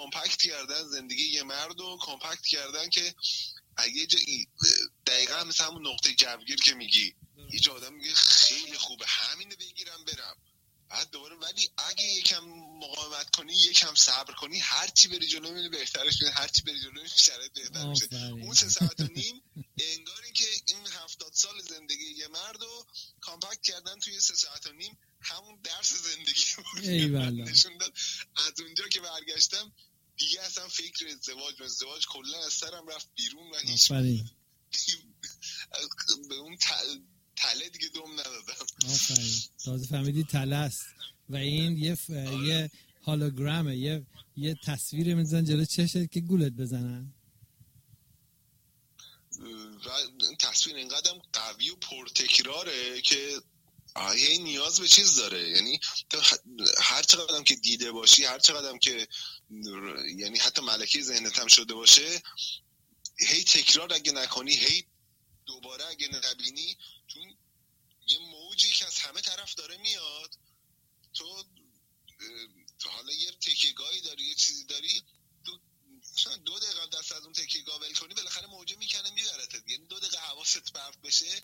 کامپکت کردن زندگی یه مرد رو کامپکت کردن که اگه دقیقا مثل همون نقطه جوگیر که میگی یه جا آدم میگه خیلی خوبه همینه بگیرم برم، بعد دوباره ولی اگه یکم مقاومت کنی یکم صبر کنی هر چی بری جلو میبینی بهترش میشه، هر چی بری جلو شرایط بهتر میشه. اون 3 ساعت و نیم انگار این که این 70 سال زندگی یه مرد رو کامپکت کردن توی 3 ساعت و نیم، همون درس زندگی نشون داد. از اونجا که برگشتم دیگه اصلا فکر ازدواج کلا از سرم رفت بیرون و هیچ به اون تله دیگه دم ندادم. آفرین، تازه فهمیدی تله است و این یه هولوگرامه، یه تصویر میزنن جلو چشت که گولت بزنن و این تصویر اینقدر قوی و پرتکراره که هی نیاز به چیز داره. یعنی هر چقدرم که دیده باشی، هر چقدرم که یعنی حتی ملکه ذهنت هم شده باشه، هی تکرار اگه نکنی، هی دوباره اگه نبینی، چون یه موجی که از همه طرف داره میاد، تو حالا یه تکیه‌گاهی داری، یه چیزی داری، 2 دقیقه دست از اون تکیه‌گاه ول کنی بالاخره موجه میکنه میبرتت. یعنی 2 دقیقه حواست پرت بشه،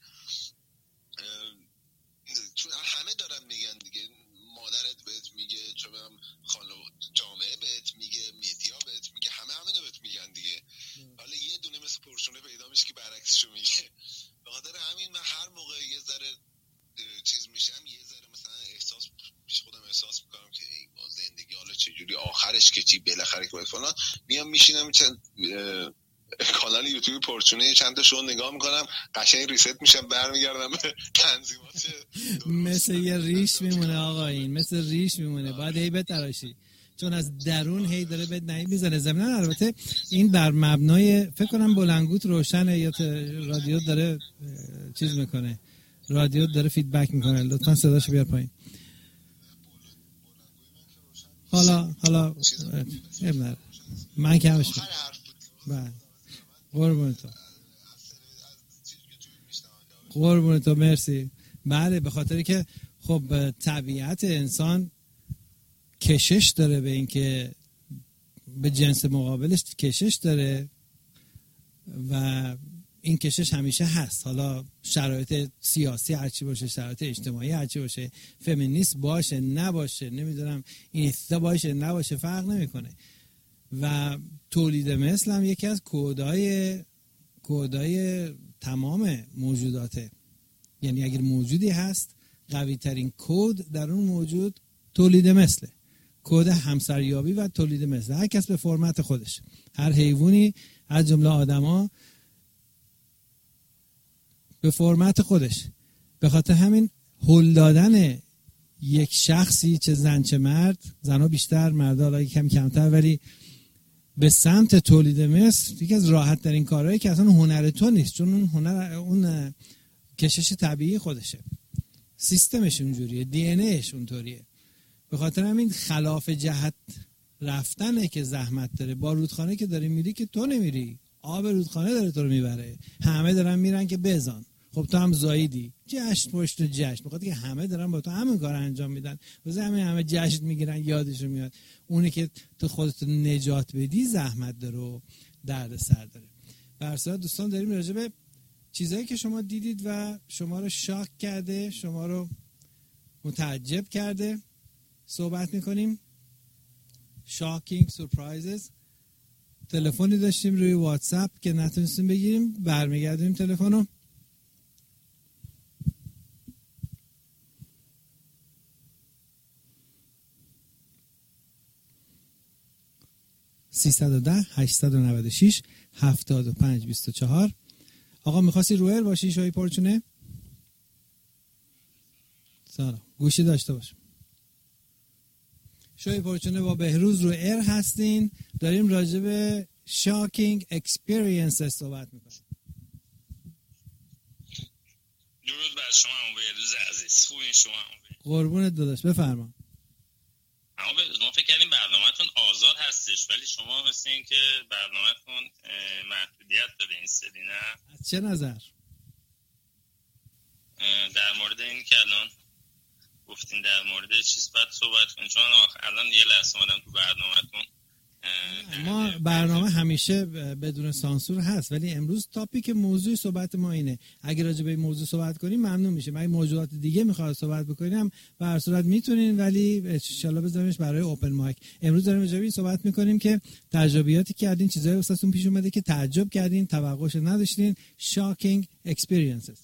چون همه دارن میگن دیگه، مادرت بهت میگه، چون جامعه بهت میگه، میدیا بهت میگه، همه همینو بهت میگن دیگه. حالا یه دونه مثل پرشونه پیدا میشه که برعکسشو میگه. به خاطر همین من هر موقع یه ذره چیز میشم، یه ذره مثلا پیش خودم احساس میکنم که ای ما زندگی حالا چجوری آخرش که چی بالاخره که فلان، میام میشینم چند کانال یوتیوب پرچونه چند تا شو نگاه میکنم، قشنگ ریست میشم، برمیگردم به تنظیمات. مثل یه ریش میمونه آقا، این مثل ریش میمونه، باید هی بتراشی چون از درون هی داره بهت نهی میزنه. ضمن البته این بر مبنای فکر کنم بلندگوت روشنه یا رادیو داره چیز میکنه، رادیو داره فیدبک میکنه، لطفا صداشو بیار پایین. حالا من کمش میکنم. قربون تو مرسی. بله، به خاطری که خب طبیعت انسان کشش داره به این که به جنس مقابلش کشش داره و این کشش همیشه هست. حالا شرایط سیاسی هرچی باشه، شرایط اجتماعی هرچی باشه، فمینیست باشه نباشه، نمیدونم اینستا باشه نباشه، فرق نمیکنه. و تولید مثل هم یکی از کودای تمام موجوداته. یعنی اگر موجودی هست، قوی ترین کد در اون موجود تولید مثله، کد همسریابی و تولید مثل، هر کس به فرمت خودش، هر حیوانی از جمله آدما به فرمت خودش. به خاطر همین هل دادن یک شخصی، چه زن چه مرد، زنها بیشتر، مردا حالا کم کمتر، ولی به سمت تولید مثل یکی از راحت ترین کارهایی که اصلا هنر تو نیست، چون اون هنر، اون کشش طبیعی خودشه، سیستمش اونجوریه، دی ان ایش اونطوریه. به خاطر همین خلاف جهت رفتنه که زحمت داره. با رودخانه که داری میری که تو نمیری، آب رودخانه داره تو رو میبره، همه دارن میرن که بزن، خب تو هم زاییدی، جشن پشت جشن، بخاطر که همه دارن با تو همین کار انجام میدن، واسه همه جشن میگیرن، یادشون میاد. اونی که تو خودت نجات بدی زحمت داره و درد سر داره. به هر صورت دوستان، داریم راجع به چیزایی که شما دیدید و شما رو شاک کرده، شما رو متعجب کرده صحبت میکنیم. شاکینگ سورپرایزز. تلفنی داشتیم روی واتساپ که نتونستیم بگیریم، برمیگردیم تلفنو. (310-896-7524). آقا میخواستی روئر باشی شوی پرچونه؟ سلام، گوشی داشته باش. شوی پرچونه با بهروز رو ایر هستین، داریم راجع به شاکینگ اکسپریانس صحبت میکنیم. درود بر شما بهروز عزیز، خوبین شما؟ قربونت داداش، بفرما. اما بهروز، ما فکر کردیم برنامه‌تون آزاد هستش، ولی شما مثل این که برنامه‌تون محدودیت داره این سری، نه؟ از چه نظر؟ در مورد این که الان گفتین در مورد چیز باید صحبت کنیم، چون الان یه لحظه اومدم تو برنامه‌تون ما برنامه همیشه بدون سانسور هست، ولی امروز تاپیک موضوع صحبت ما اینه. اگه راجع به این موضوع صحبت کنیم ممنون میشیم. اگه موضوعات دیگه میخواد صحبت بکنیم به هر صورت میتونین، ولی ان شاءالله بذاریمش برای اوپن مایک. امروز داریم راجع به این صحبت میکنیم که تجربیاتی کردین، چیزایی واسهتون پیش اومده که تعجب کردین، توقعش نداشتین، شاکینگ اکسپریانسز.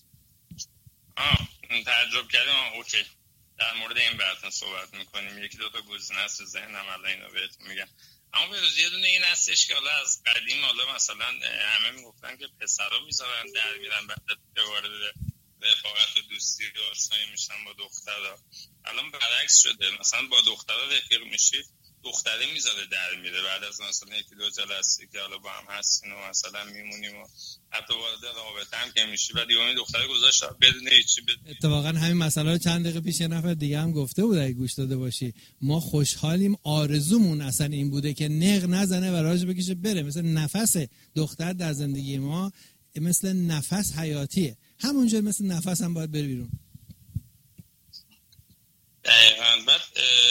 تعجب کردیم. اوکی، در مورد این بحث صحبت میکنیم. یکی دو تا گزینه است ذهنم الان اینو بهتون میگم. اما به روز یه دونه این هستش که حالا از قدیم حالا مثلا همه میگفتن که پسرا میذارن در میرن بعد وارد رفاقت و دوستی و آشنایی میشن با دخترا. الان برعکس شده، مثلا با دخترا رفیق میشی، دختره میذاره در میره بعد از مثلا یکی دو جلسه که حالا با هم هستین و مثلا میمونیم و حتی وارد رابطه هم که میشی بعد یه دختره گذاشت بدون هیچی. اتفاقا همین مسئله رو چند دقیقه پیش یه نفر دیگه هم گفته بود، اگه گوش داده باشی. ما خوشحالیم، آرزومون اصلا این بوده که نق نزنه و راج بکشه بره. مثل نفس دختر در زندگی ما، مثل نفس حیاتیه، همونجور مثل نفس هم باید بره بیرون. دقیقاً. بعد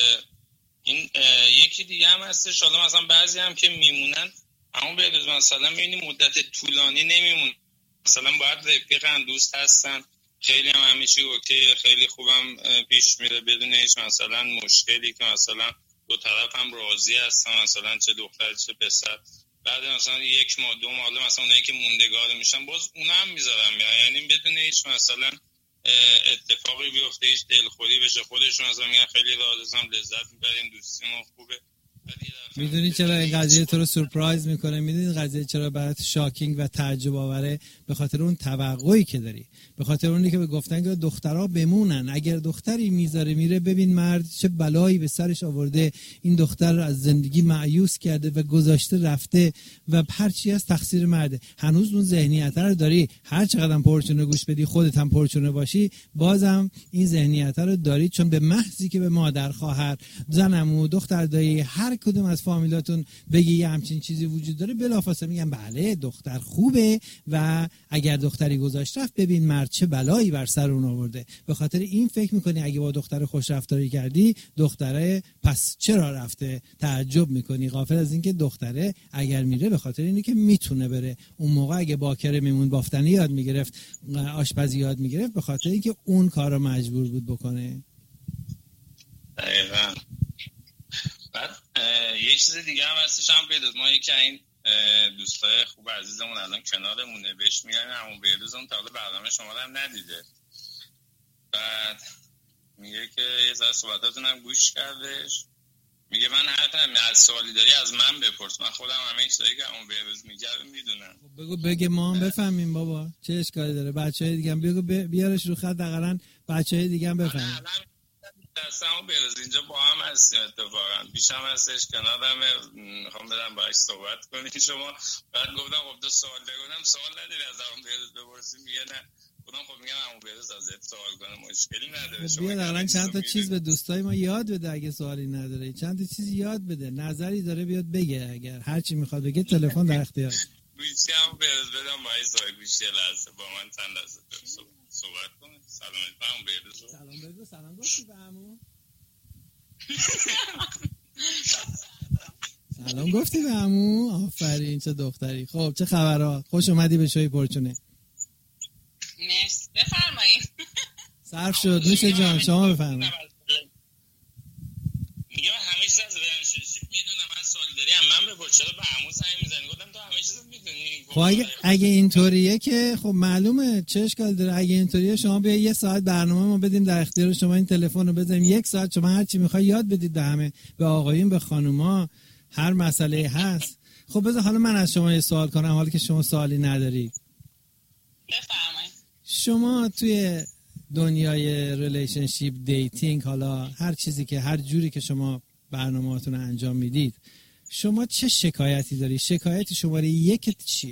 این یکی دیگه هم هستش، حالا مثلا بعضی هم که میمونن اما به روز مثلا میبینی مدت طولانی نمیمون، مثلا باید رفیقن، دوست هستن، خیلی هم همه چی اوکی، خیلی خوبم پیش میره بدون هیچ مثلا مشکلی که مثلا دو طرف هم راضی هستن، مثلا چه دختر چه پسر. بعد مثلا یک ماه دو ماه مثلا اونایی که موندگار میشن باز اونا هم میذارن، یعنی بدون هیچ مثلا اتفاقی بیفته، هیچ دلخوری بشه، خودشون مثلا میگن خیلی راضیم، لذت میبریم، دوستیمون خوبه. میدونی چرا این قضیه تو رو سورپرایز میکنه؟ میدونی قضیه چرا برات شاکینگ و تعجب آوره؟ به خاطر اون توقعی که داری، به خاطر اونی که به گفتن که دخترها بمونن. اگر دختری میذاره میره، ببین مرد چه بلایی به سرش آورده، این دختر رو از زندگی مایوس کرده و گذاشته رفته و هر چی از تقصیر مرده. هنوز اون ذهنیت رو داری، هر چقدر پرچونه گوش بدی، خودت هم پرچونه باشی، بازم این ذهنیت رو داری، چون به محضی که به مادر، خواهر، زن عمو، دختر دایی، هر کدوم از فامیلاتون بگی یه همچین چیزی وجود داره، بلافاصله میگن بله دختر خوبه و اگر دختری گذاشت رفت ببین مرد چه بلایی بر سر اون آورده. به خاطر این فکر میکنی اگه با دختر خوش رفتاری کردی، دختره پس چرا رفته، تعجب میکنی، غافل از این که دختره اگر میره به خاطر اینه که میتونه بره. اون موقع اگه باکره میمون، بافتنی یاد میگرفت، آشپزی یاد میگرفت، به خاطر اینکه اون کارو مجبور بود بکنه. دقیقاً. بعد یه چیز دیگه هم هستش، هم بهروز ما یکی این دوستای خوب عزیزمون الان کنارمونه، بهش میگن همون بهروز اون تا حالا برنامه شما رو هم ندیده، بعد میگه که یه ذره صحبتاتون هم گوش کردش، میگه من هر سوالی داری از من بپرس، من خودم همه چیزایی که همون بهروز میگه میدونم. بگو ما هم بفهمیم بابا چه اشکالی داره، بچهای دیگه هم بگو بیارش رو خط، دقیقاً بچهای دیگه هم بفهمن. دستمو بروز اینجا با هم هستیم، اتفاقا پیشم هستش، کنارم، میخوام برم باهاش صحبت کنی شما. بعد گفتم خب تو سوال بگم، سوال نداری از همون بروز بپرسی؟ میگه نه. گفتم خب میگم همون بروز ازت سوال کنه، مشکلی نداره. شما بیا دقیقاً چند تا چیز به دوستای ما یاد بده، اگه سوالی نداره چند تا چیز یاد بده، نظری داره بیاد بگه، اگر هر چی میخواد بگه تلفن در اختیار. گوشی هم بروز بدم باهاش صحبت، گوشی لحظه با من چند لحظه صحبت کنه. سلام علیکم بهروز. سلام بهروز. سلام گفتی به عمو؟ سلام گفتی به عمو؟ آفرین چه دختری. خب چه خبرها؟ خوش اومدی به شوی پرچونه. مرسی، بفرمایید. صرف شد میشه جان، شما بفرمایید. میگم همه چیز از ریلیشنشیپ میدونم، من سوال داری من بپرس، چرا به عمو زنگ میزنی؟ گفتم تو همه چیز میدونی. خب اگه اینطوریه که خب معلومه چه اشکال داره. اگه اینطوریه شما بیا یه ساعت برنامه ما بدیم در اختیار شما، این تلفن رو بزنیم یک ساعت شما هر چی میخوای یاد بدید به همه، به آقایون به خانوما، هر مسئله هست. خب بذار حالا من از شما یه سوال کنم، حالا که شما سوالی نداری. بفرمایید. شما توی دنیای ریلیشنشیپ، دیتینگ، حالا هر چیزی که هر جوری که شما برنامه‌هاتون رو انجام میدید، شما چه شکایتی داری؟ شکایت شماره یکت چیه؟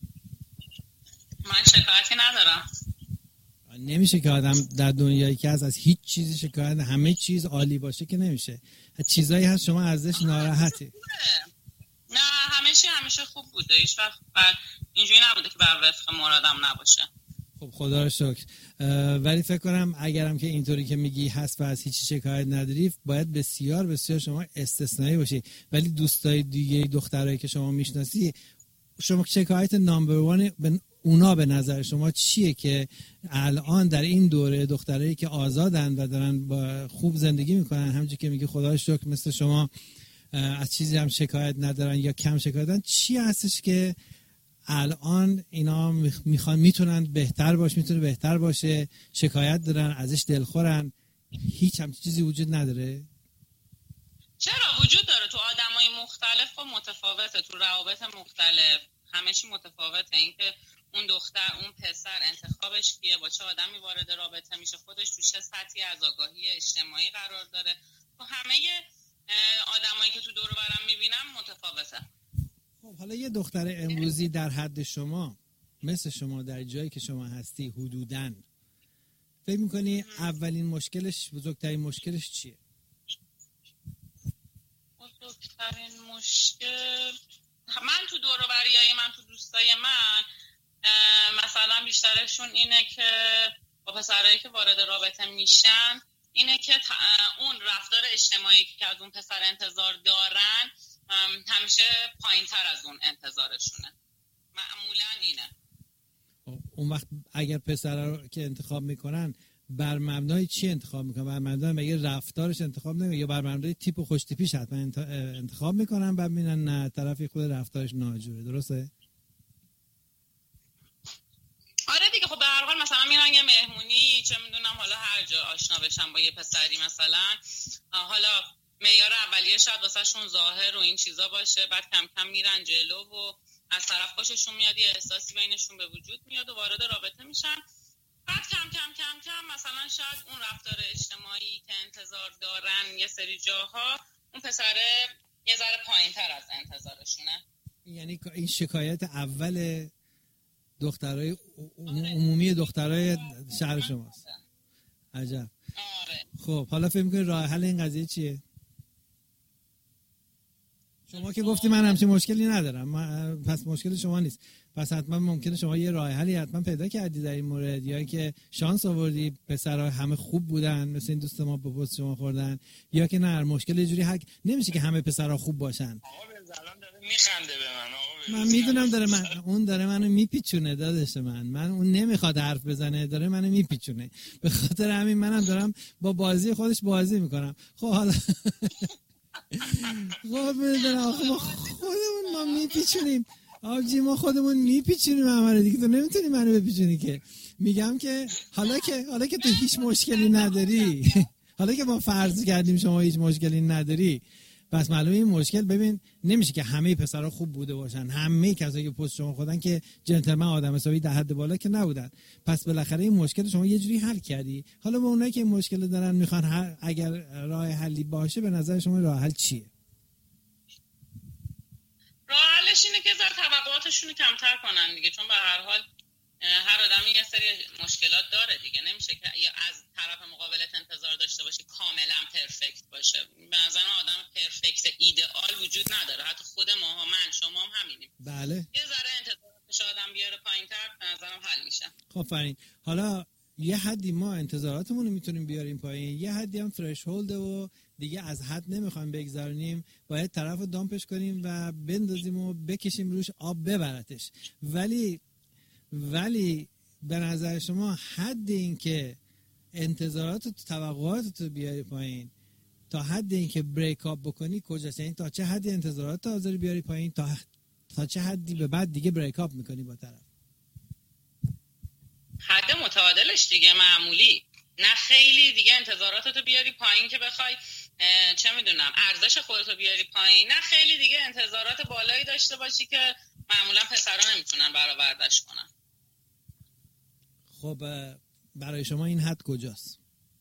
من شکایتی ندارم. نمیشه که آدم در دنیایی که از هیچ چیزی شکایت، همه چیز عالی باشه که نمیشه. چیزایی هست شما ازش ناراحتی. نه همیشه خوب بوده، هیچ وقت اینجوری نبوده که بر وفق مرادم نباشه. خب خدا رو شکر. ولی فکر کنم اگرم که اینطوری که میگی هست و از هیچ شکایت نداری، باید بسیار بسیار شما استثنایی باشی. ولی دوستای دیگه دخترایی که شما میشناسی، شما شکایت نامبر وان اونا به نظر شما چیه که الان در این دوره دخترایی که آزادن و دارن با خوب زندگی میکنن، همونجوری که میگی خدا رو شکر مثل شما از چیزی هم شکایت ندارن یا کم شکایت دارن، چی هستش که الان اینا میتونن بهتر باشه، شکایت دارن، ازش دلخورن؟ هیچ هم چیزی وجود نداره؟ چرا وجود داره، تو آدمای مختلف و متفاوته، تو روابط مختلف همه چی متفاوته. اینکه اون دختر اون پسر انتخابش کیه، با چه آدمی وارد رابطه میشه، خودش تو چه سطحی از آگاهی اجتماعی قرار داره، تو همه آدمایی که تو دور و برم میبینم متفاوته. خب حالا یه دختر امروزی در حد شما، مثل شما، در جایی که شما هستی حدوداً، فکر میکنی اولین مشکلش، بزرگترین مشکلش چیه؟ بزرگترین مشکل من تو دور و بریای من، تو دوستای من مثلا بیشترشون اینه که با پسرایی که وارد رابطه میشن، اینه که اون رفتار اجتماعی که از اون پسر انتظار دارن همیشه پایین تر از اون انتظارشونه. معمولا اینه. اون وقت اگر پسرها رو که انتخاب میکنن بر مبنای چی انتخاب میکنن؟ بر مبنای مگه رفتارش انتخاب نمیکنن یا بر مبنای تیپ و خوش تیپیش حتما انتخاب میکنن؟ بعد میبینن نه، طرفی خود رفتارش ناجوره. درسته؟ آره دیگه. خب به هر حال مثلا میرن یه مهمونی، چه میدونم، حالا هر جا آشنا بشن با یه پسری مثلا، حالا معیار اولیه شاید واسهشون ظاهر و این چیزا باشه، بعد کم کم میرن جلو و از طرف خوششون میاد، یه احساسی بینشون به وجود میاد و وارد رابطه میشن. بعد کم کم کم کم مثلا شاید اون رفتار اجتماعی که انتظار دارن یه سری جاها، اون پسره یه ذره پایین‌تر از انتظارشونه. یعنی این شکایت اول دخترای عمومی دخترای شهر شماست. عجب. آره. خب حالا فکر می‌کنی راه حل این قضیه چیه؟ شما که گفتی من همچین مشکلی ندارم، پس مشکل شما نیست، پس حتما ممکنه شما یه راه حلی حتما پیدا کردی در این مورد، یا که شانس آوردی پسرها همه خوب بودن مثل این دوست ما به پست شما خوردن، یا که نه مشکل یه جوری حل نمیشه که همه پسرها خوب باشن. آقا به زلان داره میخنده به من. من میدونم داره اون داره منو میپیچونه داداش من اون نمیخواد حرف بزنه، داره منو میپیچونه، به خاطر همین منم دارم با بازی خودش بازی میکنم. خب حالا خب میدونم خودمون ما میپیچونیم آبجی، ما خودمون میپیچونیم همه دیگه، تو نمیتونی منو بپیچونی که. میگم که حالا که تو هیچ مشکلی نداری حالا که ما فرض کردیم شما هیچ مشکلی نداری، پس معلومه این مشکل، ببین نمیشه که همه پسرها خوب بوده باشن، همه کسایی که پست شما خودن که جنتلمن آدم حسابی در حد بالا که نبودن، پس بالاخره این مشکل شما یه جوری حل کردی. حالا با اونایی که این مشکل دارن میخوان اگر راه حلی باشه، به نظر شما راه حل چیه؟ راه حلش اینه که توقعاتشون رو کمتر کنن دیگه، چون به هر حال هر آدمی یه سری مشکلات داره دیگه، نمیشه که از طرف مقابلت انتظار داشته باشی کاملا پرفکت باشه. به نظر من آدم پرفکت ایدئال وجود نداره، حتی خود ما، من، شما هم همینیم. بله. یه ذره انتظاراتش آدم بیاره پایین‌تر، به نظرم حل میشه. خب فرین، حالا یه حدی ما انتظاراتمون رو میتونیم بیاریم پایین، یه حدی هم ترشهولد و دیگه از حد نمیخوایم بگذارونیم، باید طرف رو دامپش کنیم و بندازیم و بکشیم روش آب ببرتش. ولی به نظر شما حد این که انتظارات و توقعات رو بیاری پایین تا حد این که بریک اپ بکنی کجاست؟ یعنی تا چه حدی انتظارات رو بیاری پایین تا چه حدی به بعد دیگه بریک اپ میکنی با طرف؟ حد متعادلش دیگه، معمولی، نه خیلی دیگه انتظاراتتو بیاری پایین که بخوای چه میدونم ارزش خودتو بیاری پایین، نه خیلی دیگه انتظارات بالایی داشته باشی که معمولا پسرا نمیتونن برآوردش کنن. خب برای شما این حد کجاست؟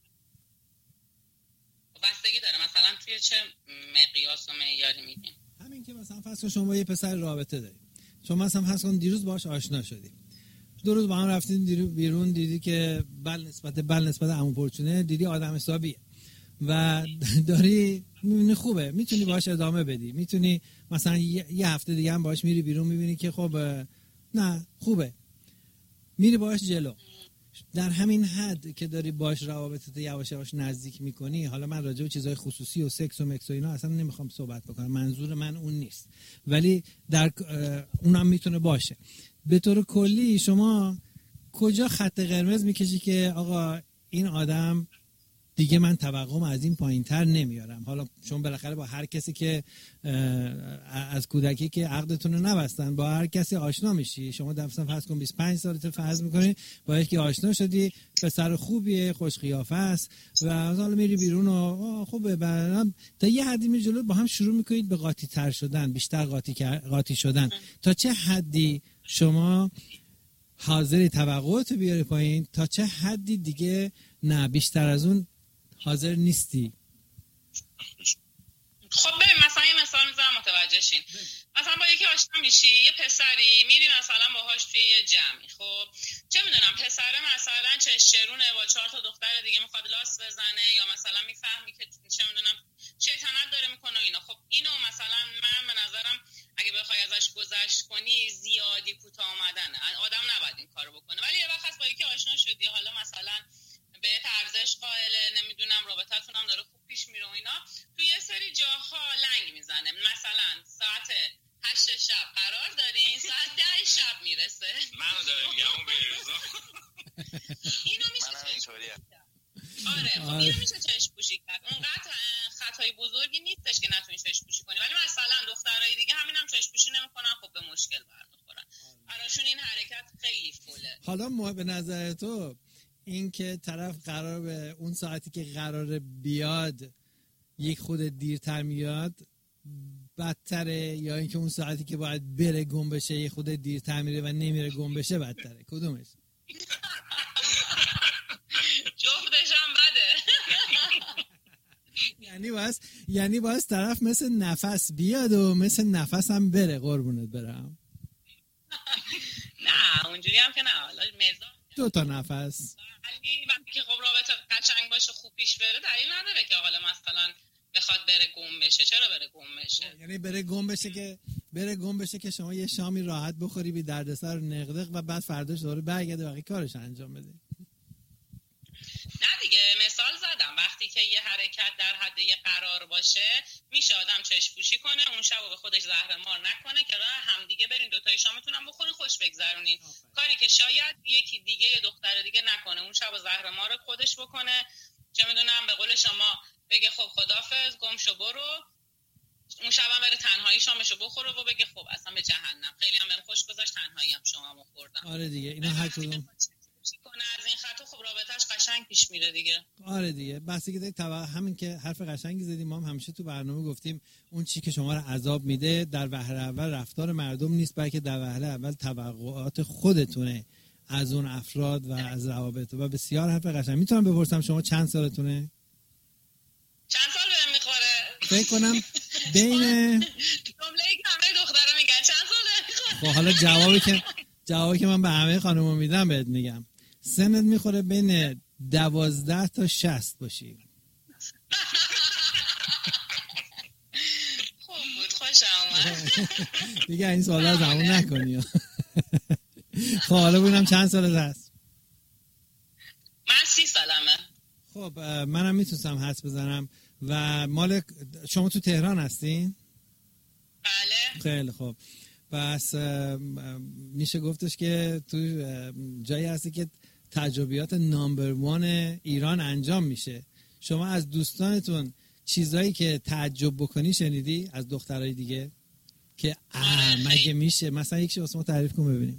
بستگی داره مثلا توی چه مقیاس و معیاری میگیم. همین که مثلا فرض کن شما با یه پسر رابطه داری، شما مثلا فرض کن دیروز باهاش آشنا شدی، 2 روز با هم رفتین بیرون، دیدی که بل نسبت عمو پرچونه، دیدی آدم حسابیه و داری میبینی خوبه، میتونی باهاش ادامه بدی، میتونی مثلا یه هفته دیگه هم باهاش میری بیرون، میبینی که خب نه خوبه، میری باهاش جلو. در همین حد که داری باش روابطت یواش یواش نزدیک میکنی، حالا من راجع به چیزهای خصوصی و سکس و مکس و اینا اصلا نمیخوام صحبت بکنم، منظور من اون نیست، ولی در اونم میتونه باشه. به طور کلی شما کجا خط قرمز میکشی که آقا این آدم دیگه من توقعم از این پایین‌تر نمیارم؟ حالا شما بالاخره با هر کسی که از کودکی که عقدتون رو نبستن با هر کسی آشنا میشی. شما مثلا فرض کن 25 سالته فرض میکنی با یکی آشنا شدی، پسر خوبیه، خوش قیافه است و حالا میری بیرون و خوبه، تا یه حدی میری جلو با هم شروع میکنید به قاطی تر شدن، بیشتر قاطی شدن. تا چه حدی شما حاضری توقعات بیاری پایین، تا چه حدی دیگه نه بیشتر از اون حاضر نیستی؟ خب ببین مثلا یه مثال میزنم متوجه شین. مثلا با یکی آشنا میشی، یه پسری میری مثلا باهاش توی یه جمعی، خب چه میدونم پسره مثلا چشرونه با 4 تا دختر دیگه میخواد لاس بزنه، یا مثلا میفهمی که چه میدونم شیطنت داره میکنه اینا. خب اینو مثلا من به نظرم اگه بخوای ازش گذشت کنی زیادی کوتاه آمدنه، آدم نباید این کارو بکنه. ولی یه وقت با یکی آشنا شدی، حالا مثلا به ارزش قائله، نمیدونم رابطتون هم داره خوب پیش میره و اینا، تو یه سری جاها لنگ میزنه. مثلا ساعت 8 شب قرار دارین، ساعت 10 شب میرسه. منو داره میگم اون بیرزا. اینو میشه آره خب اینو میشه چشم پوشی کرد. اونقدر خطای بزرگی نیستش که نتونی چشم پوشی کنی. ولی مثلا دخترای دیگه همینم چشم پوشی نمیکنن، خب به مشکل برمیخورن. براشون این حرکت خیلی فوله. حالا به نظر تو این که طرف قرار به اون ساعتی که قرار بیاد یک خود دیرتر میاد بدتره، یا اینکه اون ساعتی که باید بره گم بشه یک خود دیرتر میره و نمیره گم بشه بدتره؟ کدومش؟ جفتش هم بده. یعنی باز طرف مثل نفس بیاد و مثل نفس هم بره. قربونت برم. نه اونجوری هم که نه، حالا مزاج 2 تا نفس. وقتی که خب رابطه قشنگ باشه خوب پیش بره دلیل نداره که حالا مثلا بخواد بره گم بشه. چرا بره گم بشه؟ یعنی بره گم بشه که شما یه شامی راحت بخوری بی دردسر و نقدق و بعد فرداش دوباره برگرده باقی کارش انجام بده. نه دیگه مثال زدم، وقتی که یه حرکت در حد یه قرار باشه میشه آدم چشم پوشی کنه، اون شب به خودش زهر مار نکنه که راه همدیگه برین دوتای شامتون هم بخورین خوش بگذرونین. کاری که شاید یکی دیگه یه دختر دیگه نکنه، اون شب زهر مار خودش بکنه، چه میدونم به قول شما بگه خب خدافظ گم شو برو، اون شب هم بره تنهایی شامشو بخوره و بگه خب اصلا به جهنم، خیلی هم بهم خوش گذشت تنهایی هم شما خوردم. آره دیگه اینا هر کدوم کنه از این خط خب رابطه‌اش قشنگ پیش میره دیگه. آره دیگه بحثی که همین که حرف قشنگی زدیم، ما هم همیشه تو برنامه گفتیم اون چی که شما رو عذاب میده در وهله اول رفتار مردم نیست، بلکه در وهله اول توقعات خودتونه از اون افراد و از روابط. و بسیار حرف قشنگ. میتونم بپرسم شما چند سالتونه؟ چند سال بهم میخوره؟ فکر کنم بین جمله‌ای که همه دخترا میگن چند ساله. خب حالا جوابی که من به همه خانوما میدم بهت میگم، سنت میخوره بین 12 تا 60 باشی. خوب بود، خوشم اومد. دیگه این سوالا رو زمون نکنی. خب حالا ببینم چند سالت هست؟ من 30 سالمه. خب منم میتونستم حدس بزنم. و مال شما تو تهران هستین؟ بله. خیلی خب. پس میشه گفتش که تو جایی هستی که تجربیات نامبر 1 ایران انجام میشه. شما از دوستانتون چیزایی که تعجب بکنی شنیدی از دخترای دیگه که مگه میشه؟ مثلا یکیشو واسه ما تعریف کن ببینیم.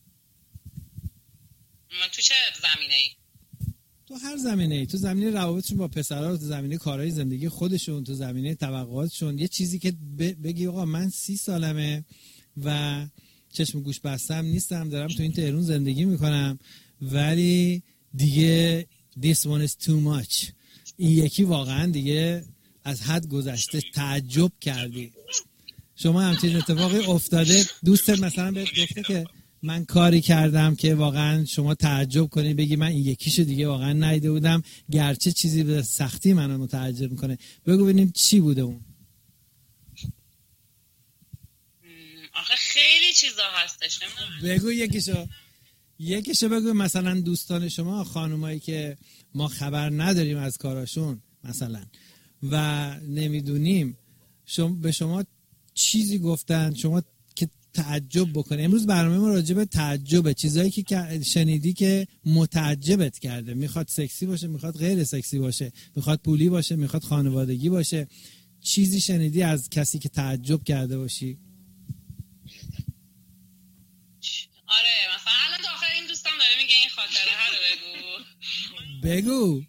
تو چه زمینه‌ای؟ تو هر زمینه‌ای، تو زمینه روابطشون با پسرها، تو زمینه کارهای زندگی خودشون، تو زمینه توقعاتشون، یه چیزی که بگی آقا من 30 سالمه و چشم گوش بستم نیستم، دارم تو این تهران زندگی میکنم ولی دیگه this one is too much، این یکی واقعا دیگه از حد گذشته، تعجب کردی. شما همچین اتفاقی افتاده؟ دوستت مثلا بهت گفته که من کاری کردم که واقعا شما تعجب کنید بگی من این یکیشو دیگه واقعا ندیده بودم گرچه چیزی به سختی منو متعجب میکنه؟ بگو ببینیم چی بوده اون. آخه خیلی چیزا هستش، نمیدونم. بگو یکیشو. یکیشو بگو مثلا دوستان شما، خانومایی که ما خبر نداریم از کاراشون مثلا و نمیدونیم به شما چیزی گفتن شما که تعجب بکنه. امروز برنامه ما راجع به تعجبه، چیزایی که شنیدی که متعجبت کرده، میخواد سکسی باشه، میخواد غیر سکسی باشه، میخواد پولی باشه، میخواد خانوادگی باشه، چیزی شنیدی از کسی که تعجب کرده باشی؟ آره مثلا الان داخل این دوستم داره میگه این خاطره ها رو بگو.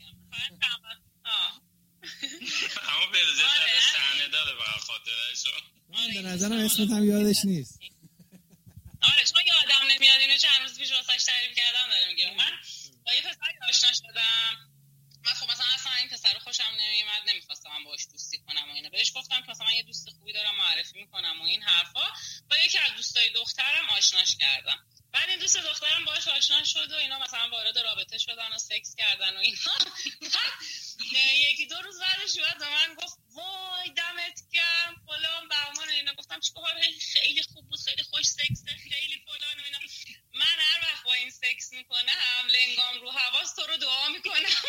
اما برزه داره صحنه داره برای خاطرهشو. به نظرم اسمت هم یادش نیست. آره چون یادم نمیاد اینو چند روز پیش واسش تعریف کردم داره میگه. من با یه پسری آشنا شدم. من خب مثلا اصلا این پسر رو خوشم نمیومد، نمیخواستم من باهاش دوستی کنم و اینا. بهش گفتم که مثلا من یه دوست خوبی دارم معرفی میکنم و این حرفا. با یکی از دوستای دخترم آشناش کردم. بعد این دوست دخترم باهاش آشنا شد و اینا مثلا وارد رابطه شدن و سکس کردن و اینا. یکی دو روز بعدش اومد به من گفت وای دمت گرم فلان بهمان اینا. گفتم چیکار خیلی خوب بود، خیلی خوش سکس، خیلی فلان و اینا. من هر وقت با این سکس میکنم لنگام رو حواس تو رو دعا میکنم.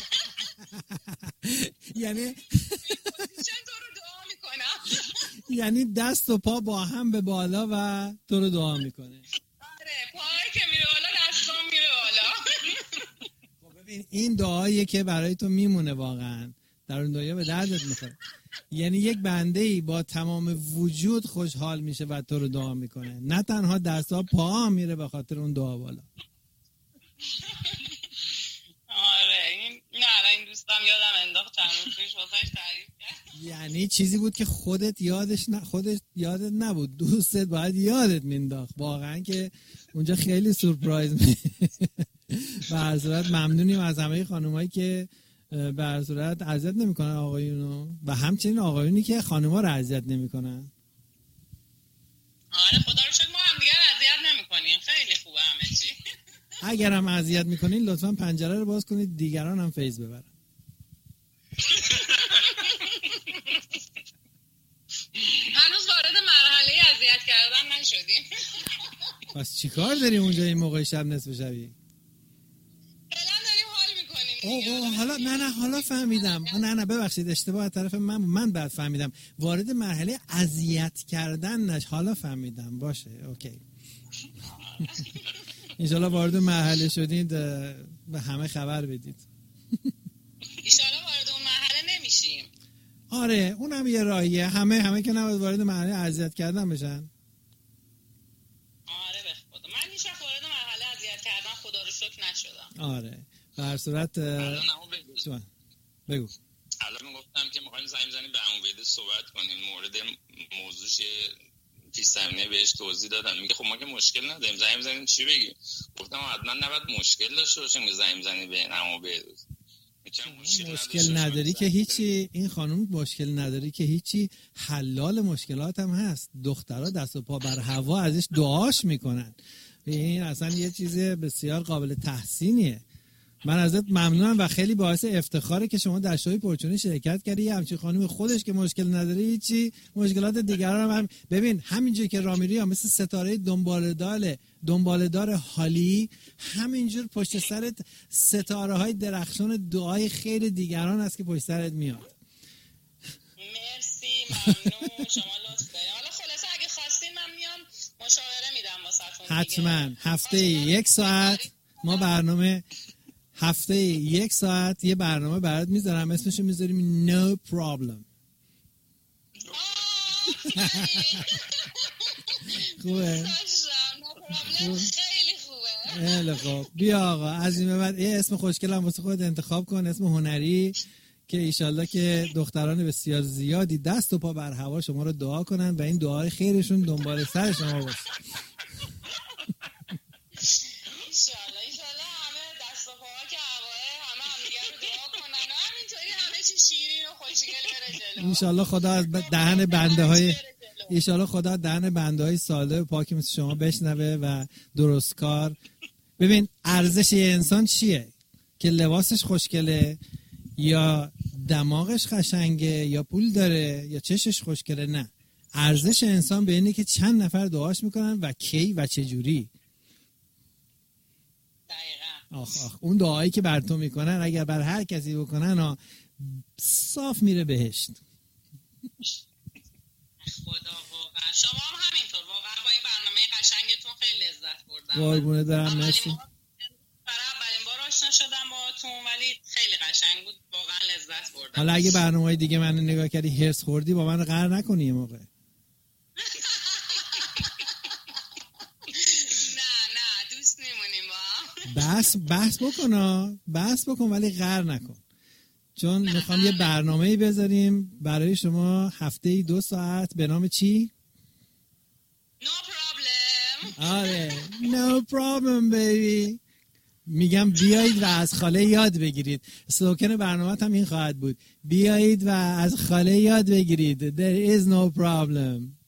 یعنی تو رو دعا میکنم. یعنی دست و پا با هم به بالا و تو رو دعا میکنه. آره پای که میره بالا دستام میره بالا. خب ببین این دعاییه که برای تو میمونه واقعا، در اون دنیا به دردت میخوره. یعنی یک بنده‌ای با تمام وجود خوشحال میشه و تو رو دعا میکنه، نه تنها دستا پا میره به خاطر اون دعا بالا. آره این دوستم یادم انداخت چند روز پیش واسش تعریف کرد. یعنی چیزی بود که خودت یادت نبود، دوستت باید یادت مینداخت. واقعا که اونجا خیلی سورپرایز به هر صورت ممنونیم از همه خانمایی که به هر صورت اذیت نمیکنن آقایونو و همچنین آقایونی که خانما رو اذیت نمیکنن. آره خدا رو شکر ما هم دیگه اذیت نمیکنیم، خیلی خوبه همه چی. اگر هم اذیت میکنین لطفا پنجره رو باز کنید دیگران هم فیض ببرن. هنوز وارد مرحله اذیت کردن نشدیم. پس چیکار داریم اونجا این موقع شب نصف شبی؟ حالا فهمیدم. نه ببخشید اشتباه از طرف من بعد فهمیدم. وارد مرحله اذیت کردن نش، حالا فهمیدم. باشه اوکی. انشالله وارد مرحله شدید به همه خبر بدید. انشالله وارد اون مرحله نمیشیم. آره اونم یه راهیه. همه که نباید وارد مرحله اذیت کردن بشن. آره به خدا من هیچ وقت وارد مرحله اذیت کردن خدا رو شکر نشدم. آره به هر صورت بگو. الان گفتم که می‌خوایم زنگ بزنیم به عمو ویده صحبت کنیم مورد موضوعش پیش زمینه بهش توضیح دادم. میگه خب ما که مشکل نداریم زنگ بزنیم چی بگی؟ گفتم حتما نباید مشکل داشته باشیم که زنگ بزنیم به عمو ویده. مشکل نداری که هیچی. این خانم مشکل نداری که هیچی، حلال مشکلات هم هست. دخترها دست و پا بر هوا ازش دعاش میکنن. این اصلا یه چیز بسیار قابل تحسینیه. من ازت ممنونم و خیلی باعث افتخاره که شما در شوی پرچونی شرکت کردی. همچین خانم خودش که مشکل نداره هیچی، مشکلات دیگران هم ببین. همینجور که رامیری ها مثل ستاره دنباله‌دار حالی، همینجور پشت سرت ستاره های درخشان دعای خیلی دیگران است که پشت سرت میاد. مرسی ممنون شما لطف دارین. حالا خلاصه اگه خواستین من میام مشاوره میدم واسهتون. حتما هفته 1 ساعت ما برنامه هفته 1 ساعت یه برنامه برات میذارم، اسمشو میذاریم No Problem. خوبه؟ خیلی خوب. بیا آقا از این به بعد یه اسم خوشگل هم واسه خودت انتخاب کن، اسم هنری که ایشالله که دختران بسیار زیادی دست و پا بر هوا شما رو دعا کنن و این دعای خیرشون دنبال سر شما باشه. انشالله خدا از دهن بنده های ساله و پاکی مثل شما بشنوه و درستکار. ببین ارزش یه انسان چیه؟ که لباسش خوشگله یا دماغش قشنگه یا پول داره یا چشش خوشگله؟ نه، ارزش انسان به اینه که چند نفر دعاش میکنن و کی و چه جوری. آخ اون دعایی که بر تو میکنن اگر بر هر کسی بکنن صاف میره بهشت. خدا واقعا شما هم همینطور، واقعا با این برنامه قشنگتون خیلی لذت بردم. قربونه دارم، مرسی. برای اولین بار آشنا شدم باهاتون ولی خیلی قشنگ بود، واقعا لذت بردم. حالا اگه برنامه‌های دیگه منو نگاه کردی هرس خوردی با من قهر نکنی یه موقع. نه دوست میمونیم با هم. بحث بکن ولی قهر نکن، چون میخوام یه برنامه‌ای بذاریم برای شما هفته‌ای 2 ساعت به نام چی؟ No problem. آره No problem baby. میگم بیایید و از خاله یاد بگیرید. اسلوگان برنامه هم این خواهد بود: بیایید و از خاله یاد بگیرید. There is no problem.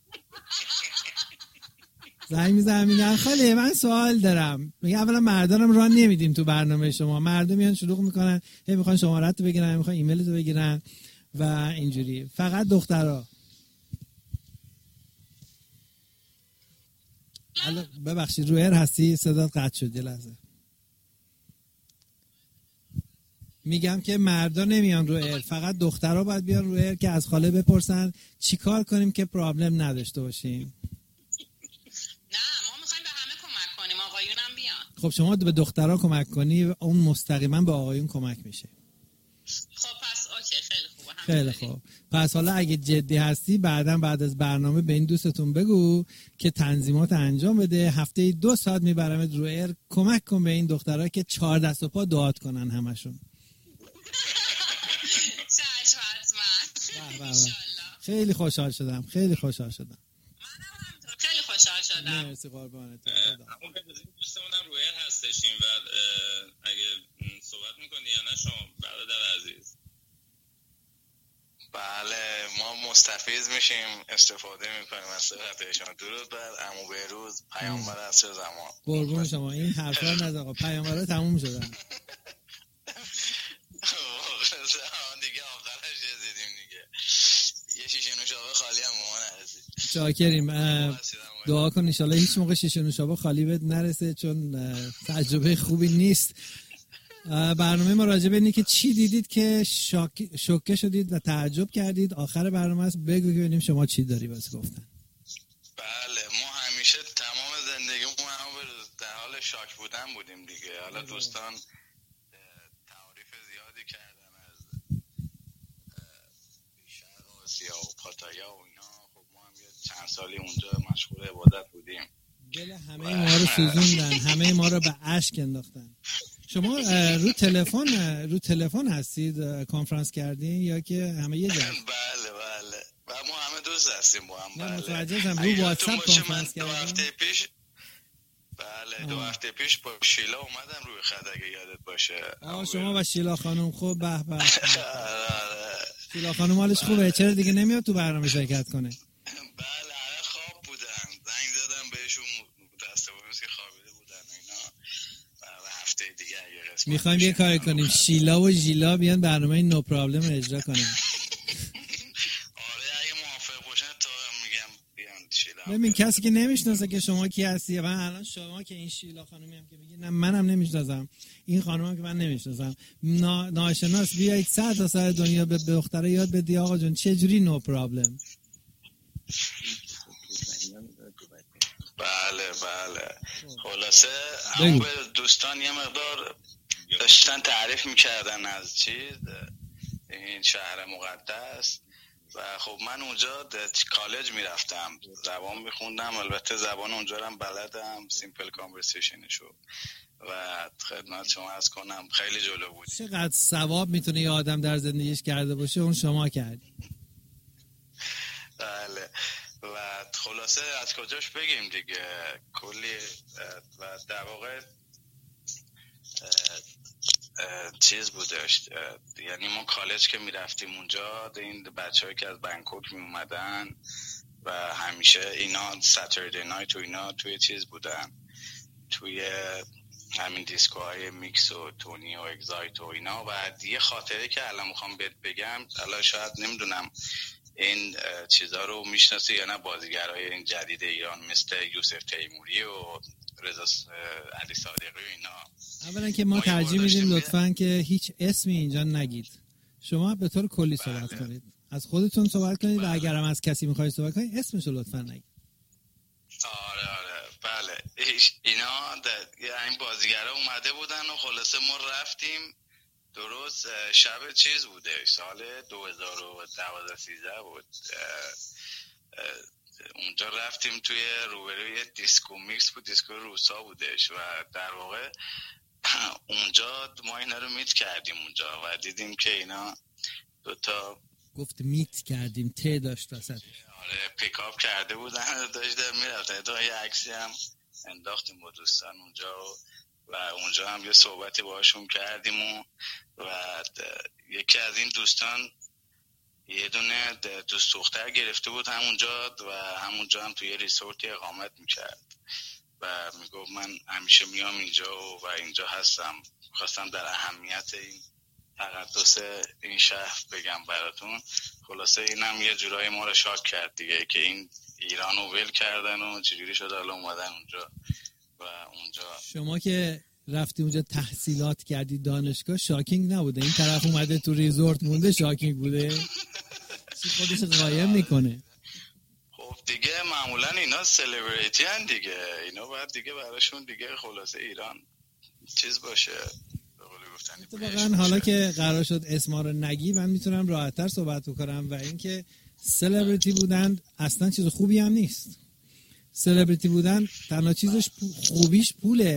زنگ میزنم میگن خاله من سوال دارم. میگه اولا مردانم ران نمیدیم تو برنامه شما. مردم میان شلوغ میکنن، هی میخوان شماره‌ت رو بگیرن، میخوان ایمیلت رو بگیرن و اینجوری. فقط دخترها. ببخشید رو ایر هستی؟ صدات قطع شد یه لحظه. میگم که مردا نمیان رو ایر، فقط دخترها باید بیان رو ایر که از خاله بپرسن چیکار کنیم که پرابلم نداشته باشیم. خب شما به دخترها کمک کنی اون مستقیما به آقایون کمک میشه. خب پس اوکی، خیلی خوبه. خیلی خوب. پس حالا اگه جدی هستی بعد از برنامه به این دوستتون بگو که تنظیمات انجام بده. هفته 2 ساعت میبرمت رو ایر، کمک کن به این دخترها که 4 دست و پا دعات کنن همشون. چشم حتما. خیلی خوشحال شدم. منم خیلی خوشحال شدم. مرسی قربانت. همون دوستمونم روی ایر هستشیم و اگه صحبت میکنی یا نه شما برادر عزیز؟ بله ما مستفیض میشیم، استفاده میکنیم از صحبتشون. درود بر عمو بهروز پیامبر عصر زمان. قربون شما. این حرفا نزن آقا، پیامبرا تموم شدن. دیگه آخرش رسیدیم دیگه. یه شیشه نوشابه خالی هم به ما نرسید. شاکریم. دعا کن ان شاءالله هیچ موقع شیشه نوشابه خالی بهت نرسه، چون تجربه خوبی نیست. برنامه ما راجع به اینه که چی دیدید که شوکه شدید و تعجب کردید. آخر برنامه است، بگو که ببینیم شما چی داری واسه گفتن. بله ما همیشه تمام زندگیمون در حال شاک بودن بودیم دیگه. حالا دوستان تعریف زیادی کردن از شرق آسیا و پاتایا و اینا. خب ما هم یه چند سالی اونجا مشغول عبادت بودیم. دل همه ما رو سوزوندن، همه ما رو به اشک انداختن. شما رو تلفن هستید کنفرانس کردین یا که همه یه جا؟ بله و ما همه دوست هستیم با هم. نه متوجه شدم رو واتساپ کنفرانس کردین. دو هفته پیش با شیلا اومدم روی خط اگه یادت باشه. شما و شیلا خانم. خب به به. شیلا خانم حالش خوبه؟ چرا دیگه نمیاد تو برنامه شرکت کنه؟ بله خواب بودن، زنگ زدم بهشون، متاسفانه که خوابیده بودن اینا. هفته دیگه اگه قسمت میخوایم یه کاری کنیم، شیلا و ژیلا بیان برنامه نو پرابلم اجرا کنیم. آره اگه موافق باشن تا میگم بیان شیلا. ببین کسی که نمیشناسه که شما کی هستی، من الان شما که این شیلا خانومی هم که میگی نه منم نمیشناسم، این خانوم هم که من نمیشناسم، ناشناس بیایید 100 تا سر دنیا به دختره یاد بدی آقا جون چه جوری نو پرابلم. بله خلاصه همون به دوستان یه مقدار داشتن تعریف میکردن از این شهر مقدس و خب من اونجا کالج میرفتم، زبان میخوندم، البته زبان اونجا هم بلدم، سیمپل کانورسیشنشو و خدمت شما عرض کنم خیلی جلو بود. چقدر ثواب میتونه یه آدم در زندگیش کرده باشه اون شما کردی. بله و خلاصه از کجاش بگیم دیگه کلی و در واقع چیز بودش، یعنی ما کالج که میرفتیم اونجا این بچه‌هایی که از بنکوک می اومدن و همیشه اینا ساتردی نایت و اینا توی چیز بودن، توی همین دیسکوهای میکس و تونی و اگزایت و اینا. و یه خاطره که الان میخوام بگم، الان شاید نمیدونم این چیزا رو میشناسی یا نه، بازیگرای این جدید ایران مثل یوسف تیموری و رضا علی صادقی و اینا. اولا که ما ترجیح میدیم لطفاً که هیچ اسمی اینجا نگید. شما به طور کلی صحبت کنید، از خودتون صحبت کنید و اگر هم از کسی میخواید صحبت کنید اسمشو لطفاً نگید. آره بله. اینا این بازیگرا اومده بودن و خلاصه ما رفتیم. درست شب چیز بوده، سال 2012-13 بود. اونجا رفتیم توی روبروی دیسکو میکس بود، دیسکو روسا بودش و در واقع اونجا ما اینا رو میت کردیم اونجا و دیدیم که اینا دوتا گفت میت کردیم ته داشت وسطش. آره پیکاپ کرده بودن داشتن میرفتن. تا یه عکسی هم انداختیم با دوستان اونجا و اونجا هم یه صحبتی باهاشون کردیم و یکی از این دوستان یه دونه دوست دختر گرفته بود همونجا و همونجا هم توی ریسورتی اقامت میکرد و میگفت من همیشه میام اینجا و اینجا هستم. خواستم در اهمیت این تقدس این شهر بگم براتون. خلاصه اینم یه جورایی ما رو شاک کرد دیگه که این ایرانو ول کردن و چجوری شده حالا اومدن اونجا و اونجا. شما که رفتی اونجا تحصیلات کردی دانشگاه شاکینگ نبوده؟ این طرف اومده تو ریزورت مونده شاکینگ بوده؟ چی خودش قایم میکنه؟ خب دیگه معمولا اینا سلبریتی هن دیگه، اینا باید دیگه براشون دیگه خلاصه ایران چیز باشه. واقعا حالا که قرار شد اسما رو نگی من میتونم راحت‌تر صحبت بکنم و اینکه سلبریتی بودن اصلا چیز خوبی هم نیست. سلبریتی بودن تنها چیزش خوبیش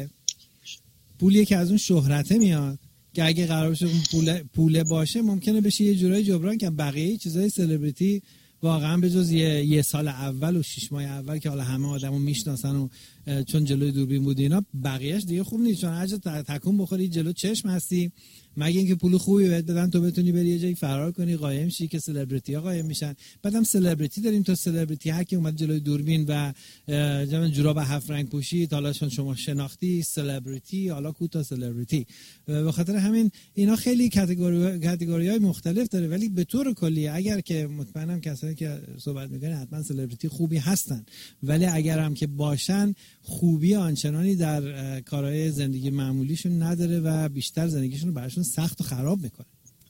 پولیه که از اون شهرته میاد که اگه قرار بشه اون پوله باشه ممکنه بشه یه جورایی جبران کنه. بقیه چیزای سلبریتی واقعا به جز یه سال اول و 6 ماه اول که حالا همه آدمو میشناسن و چون جلوی دوربین بود اینا، بقیهش دیگه خوب نیست. چون هر جا تکون بخوری جلو چشم هستی، مگه اینکه پول خوبی بهت بدن تو بتونی بری یه جایی فرار کنی قایم شی که سلبریتی ها قایم میشن. بعدم سلبریتی داریم تو سلبریتی هر کی اومد جلوی دوربین و جوراب 7 رنگ پوشید حالا چون شما شناختی سلبریتی، حالا کوتا سلبریتی. به خاطر همین اینا خیلی کاتگوری‌های مختلف داره، ولی به طور کلی اگر که مطمئنم کسایی که صحبت میکنن حتما سلبریتی خوبی هستن، ولی اگر هم که باشن خوبی آنچنانی در کارهای زندگی معمولیشون نداره و بیشتر زندگیشون رو براشون سخت و خراب میکنه.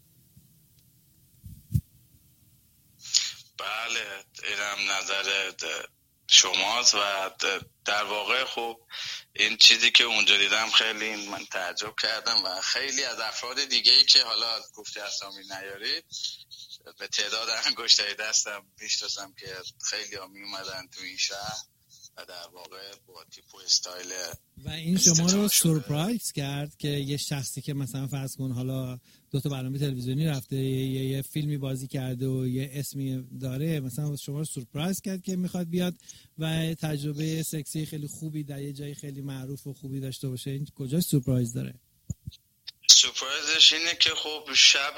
بله اینم نظر شماست و در واقع خب این چیزی که اونجا دیدم خیلی من تعجب کردم و خیلی از افراد دیگه‌ای که حالا گفتی اسامی نیارید به تعداد انگشتای دستم میشناسم که خیلی ها میومدن تو این شهر و در واقع با تیپ و استایل و این شما رو سورپرایز کرد که یه شخصی که مثلا فرض کن حالا 2 تا برنامه تلویزیونی رفته یه فیلمی بازی کرده و یه اسمی داره، مثلا شما رو سورپرایز کرد که میخواد بیاد و تجربه سکسی خیلی خوبی در یه جای خیلی معروف و خوبی داشته باشه. این کجا سورپرایز داره؟ سورپرایزش اینه که خب شب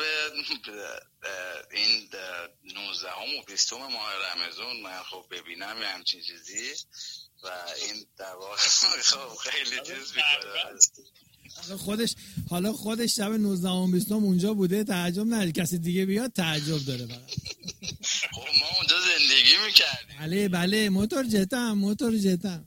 این 19 و 20 ماه رمضان من خب ببینم یه همچین چیزی و این در واقع خب خیلی چیز میکنه. حالا خودش شب 19 و 20 اونجا بوده، تعجب نداره. کسی دیگه بیاد تعجب داره فقط. خب ما اونجا زندگی میکردیم. بله موتور جتم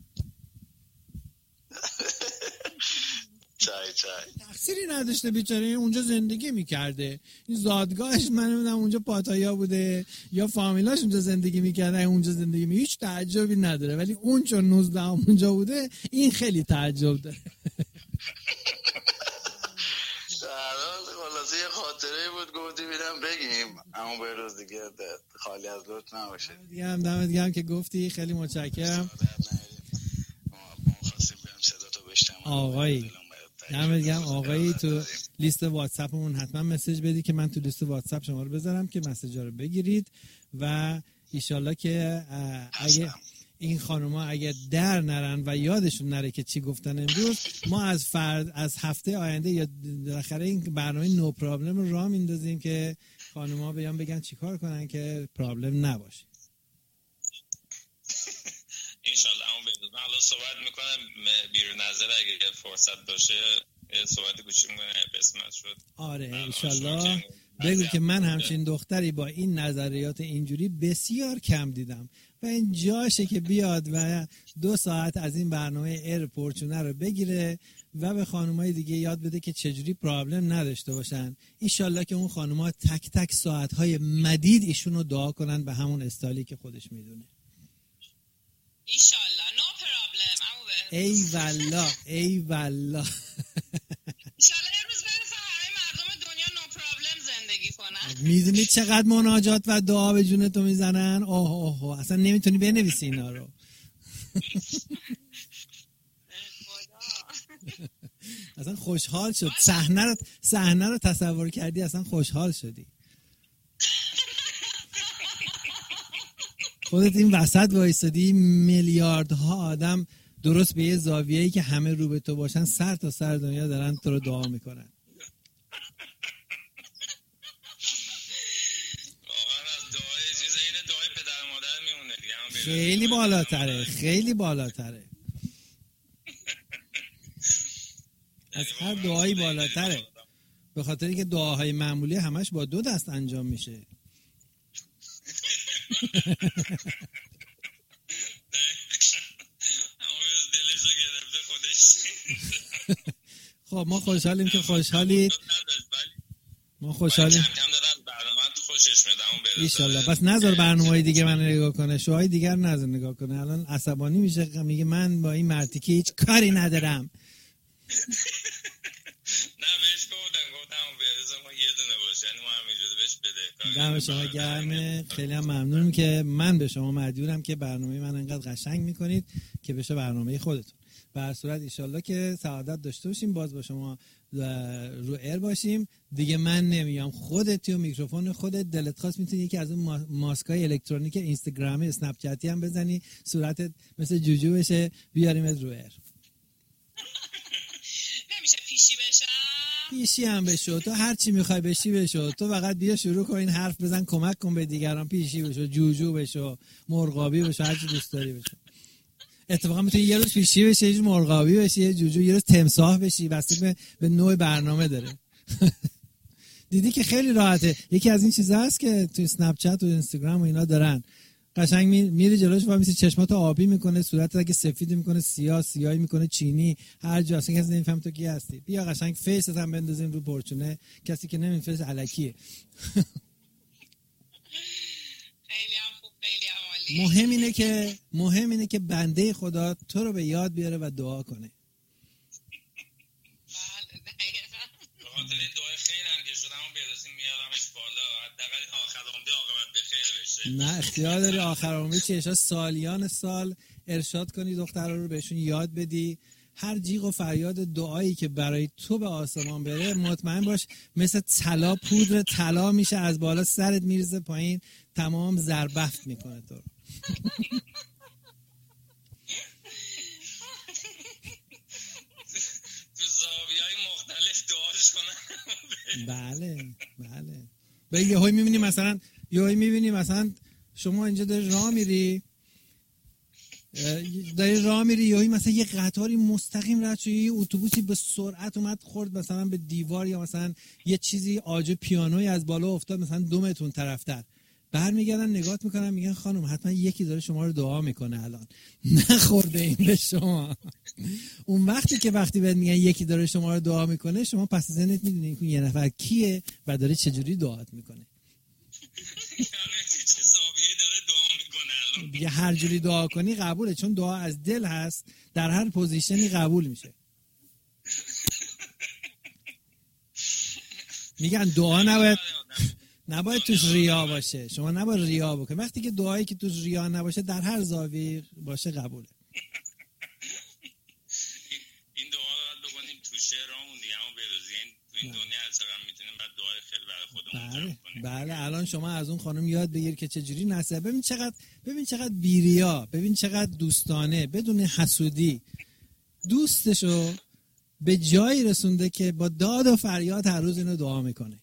تقصیری نداشته بیچاره، اونجا زندگی میکرده. این زادگاهش من نمیدونم اونجا پاتایا بوده یا فامیلاش اونجا زندگی میکرده، اونجا زندگی هیچ تعجبی نداره، ولی اون چون 19 اونجا بوده این خیلی تعجب داره. خلاصه یه خاطره بود گفتی بیدم بگیم اما به روز دیگه خالی از لطف نباشه. دمت گرم که گفتی، خیلی متشکرم آقایی. دمت گرم آقایی. تو لیست واتساپمون حتما مسیج بدی که من تو لیست واتساپ شما رو بذارم که مسیجا رو بگیرید و ایشالله که اگه این خانوما اگه در نرن و یادشون نره که چی گفتن امروز، ما از هفته آینده یا بالاخره این برنامه نو پرابلم رو راه میندازیم که خانوما بیان بگن چیکار کنن که پرابلم نباشه. انشالله همون بدون من حالا صحبت میکنم بیرون نظر اگه فرصت باشه صحبت گوشی میکنه قسمت شد. آره انشالله بگو که من همچین دختری با این نظریات اینجوری بسیار کم دیدم و این جاشه که بیاد و 2 ساعت از این برنامه ایر پورچونه رو بگیره و به خانمای دیگه یاد بده که چجوری پرابلم نداشته باشن. ایشالله که اون خانم‌ها تک تک ساعت‌های مدید ایشون رو دعا کنن به همون استایلی که خودش میدونه. ایشالله. نو پرابلم. ای والله ای والله. ایشالله امروز برسه همه مردم دنیا نو پرابلم زندگی کنن. میدونی چقدر مناجات و دعا به جون تو میزنن؟ اوه اصلا نمیتونی بنویسی اینا رو. اصلا خوشحال شد. صحنه رو تصور کردی اصلا خوشحال شدی. خودت این وسط وایسادی، میلیاردها آدم درست به یه زاویه‌ای که همه رو به تو باشن سر تا سر دنیا دارن تو رو دعا میکنن. خیلی بالاتره، خیلی بالاتره، از هر دعایی بالاتره، به خاطر اینکه دعاهای معمولی همش با 2 دست انجام میشه. خب ما خوشحالیم که خوشحالید. ما خوشحالیم ایشالله. بس نظر برنامه‌های دیگه من نگاه کنه، شوهای دیگر نظر نگاه کنه. الان عصبانی میشه، میگه من با این مرتیکه هیچ کاری ندارم. دم شما گرمه. خیلی هم ممنونم که من به شما مدیونم که برنامه من انقدر قشنگ میکنید که بشه برنامه خودتون. به هر صورت ایشالله که سعادت داشته باشیم، باز با شما رو ایر باشیم دیگه. من نمیام، خودت و میکروفون خودت دلت خواست میتونی یکی از اون ماسکای الکترونیک اینستاگرامی اسنپ چتی هم بزنی، صورتت مثل جوجو بشه، بیاریمت رو ایر. نمیشه پیشی بشم؟ پیشی هم بشو، تو هر چی میخوای بشی بشو، تو فقط بیا شروع کن این حرف بزن، کمک کن به دیگران، پیشی بشو، جوجو بشو، مرغابی بشو، هر چی دوست داری بشو. اتفاقا میتونی یه روز پیشی بشی، یه روز مرغابی بشی، یه جوجو، یه روز تمساح بشی، بسته به نوع برنامه داره. دیدی که خیلی راحته. یکی از این چیزا هست که تو اسنپ چت و اینستاگرام و اینا دارن، قشنگ میری جلوش و میسی چشماتو آبی میکنه، صورتت اگه سفید میکنه سیاهی میکنه چینی، هر جا اصلا کسی نمیفهم تو کی هستی. بیا قشنگ فیست هم بندازیم رو پورچونه، کسی که نمیفهمه فیس الکیه. مهم اینه که بنده خدا تو رو به یاد بیاره و دعا کنه. خاطر این دعای خیر هم که شدم بیادستیم میارمش بالا، حداقل آخر عمده عاقبت به خیر بشه. نه اختیار داری آخر عمری چه سالیان سال ارشاد کنی دخترها رو، بهشون یاد بدی. هر جیغ و فریاد دعایی که برای تو به آسمان بره، مطمئن باش مثل طلا، پودر طلا میشه، از بالا سرت میریزه پایین، تمام زربفت میکنه تو رو. تو زاویه‌های مختلف دعاش کنن. بله. به یهویی میبینی مثلا شما اینجا داری راه میری یهویی مثلا یه قطاری مستقیم رد شد، یه اتوبوسی به سرعت اومد خورد مثلا به دیوار، یا مثلا یه چیزی آج پیانوی از بالا افتاد مثلا 2 متر طرفتر. برمیگردن نگات میکنن، میگن خانم حتما یکی داره شما رو دعا میکنه، الان نخورده این به شما. اون وقتی بهت میگن یکی داره شما رو دعا میکنه، شما پس ذهنت میدونی که یه نفر کیه و داره چجوری دعات میکنه. دیگه هر جوری دعا کنی قبوله، چون دعا از دل هست، در هر پوزیشنی قبول میشه. میگن دعا نباید توش ریا باشه، شما نباید ریا بکنی. وقتی که دعایی که توش ریا نباشه، در هر زاویه باشه قبوله. این دعا رو باید بکنیم تو شعرامون دیگه، همون بروزین تو این دنیا هر چقدر میتونیم بعد دعای خیلی برای خودمون کنیم. بله الان شما از اون خانم یاد بگیر که چجوری نصیحت. ببین چقدر بیریا، ببین چقدر دوستانه، بدون حسودی دوستشو به جایی رسونده که با داد و فریاد هر روز اینو دعا میکنه.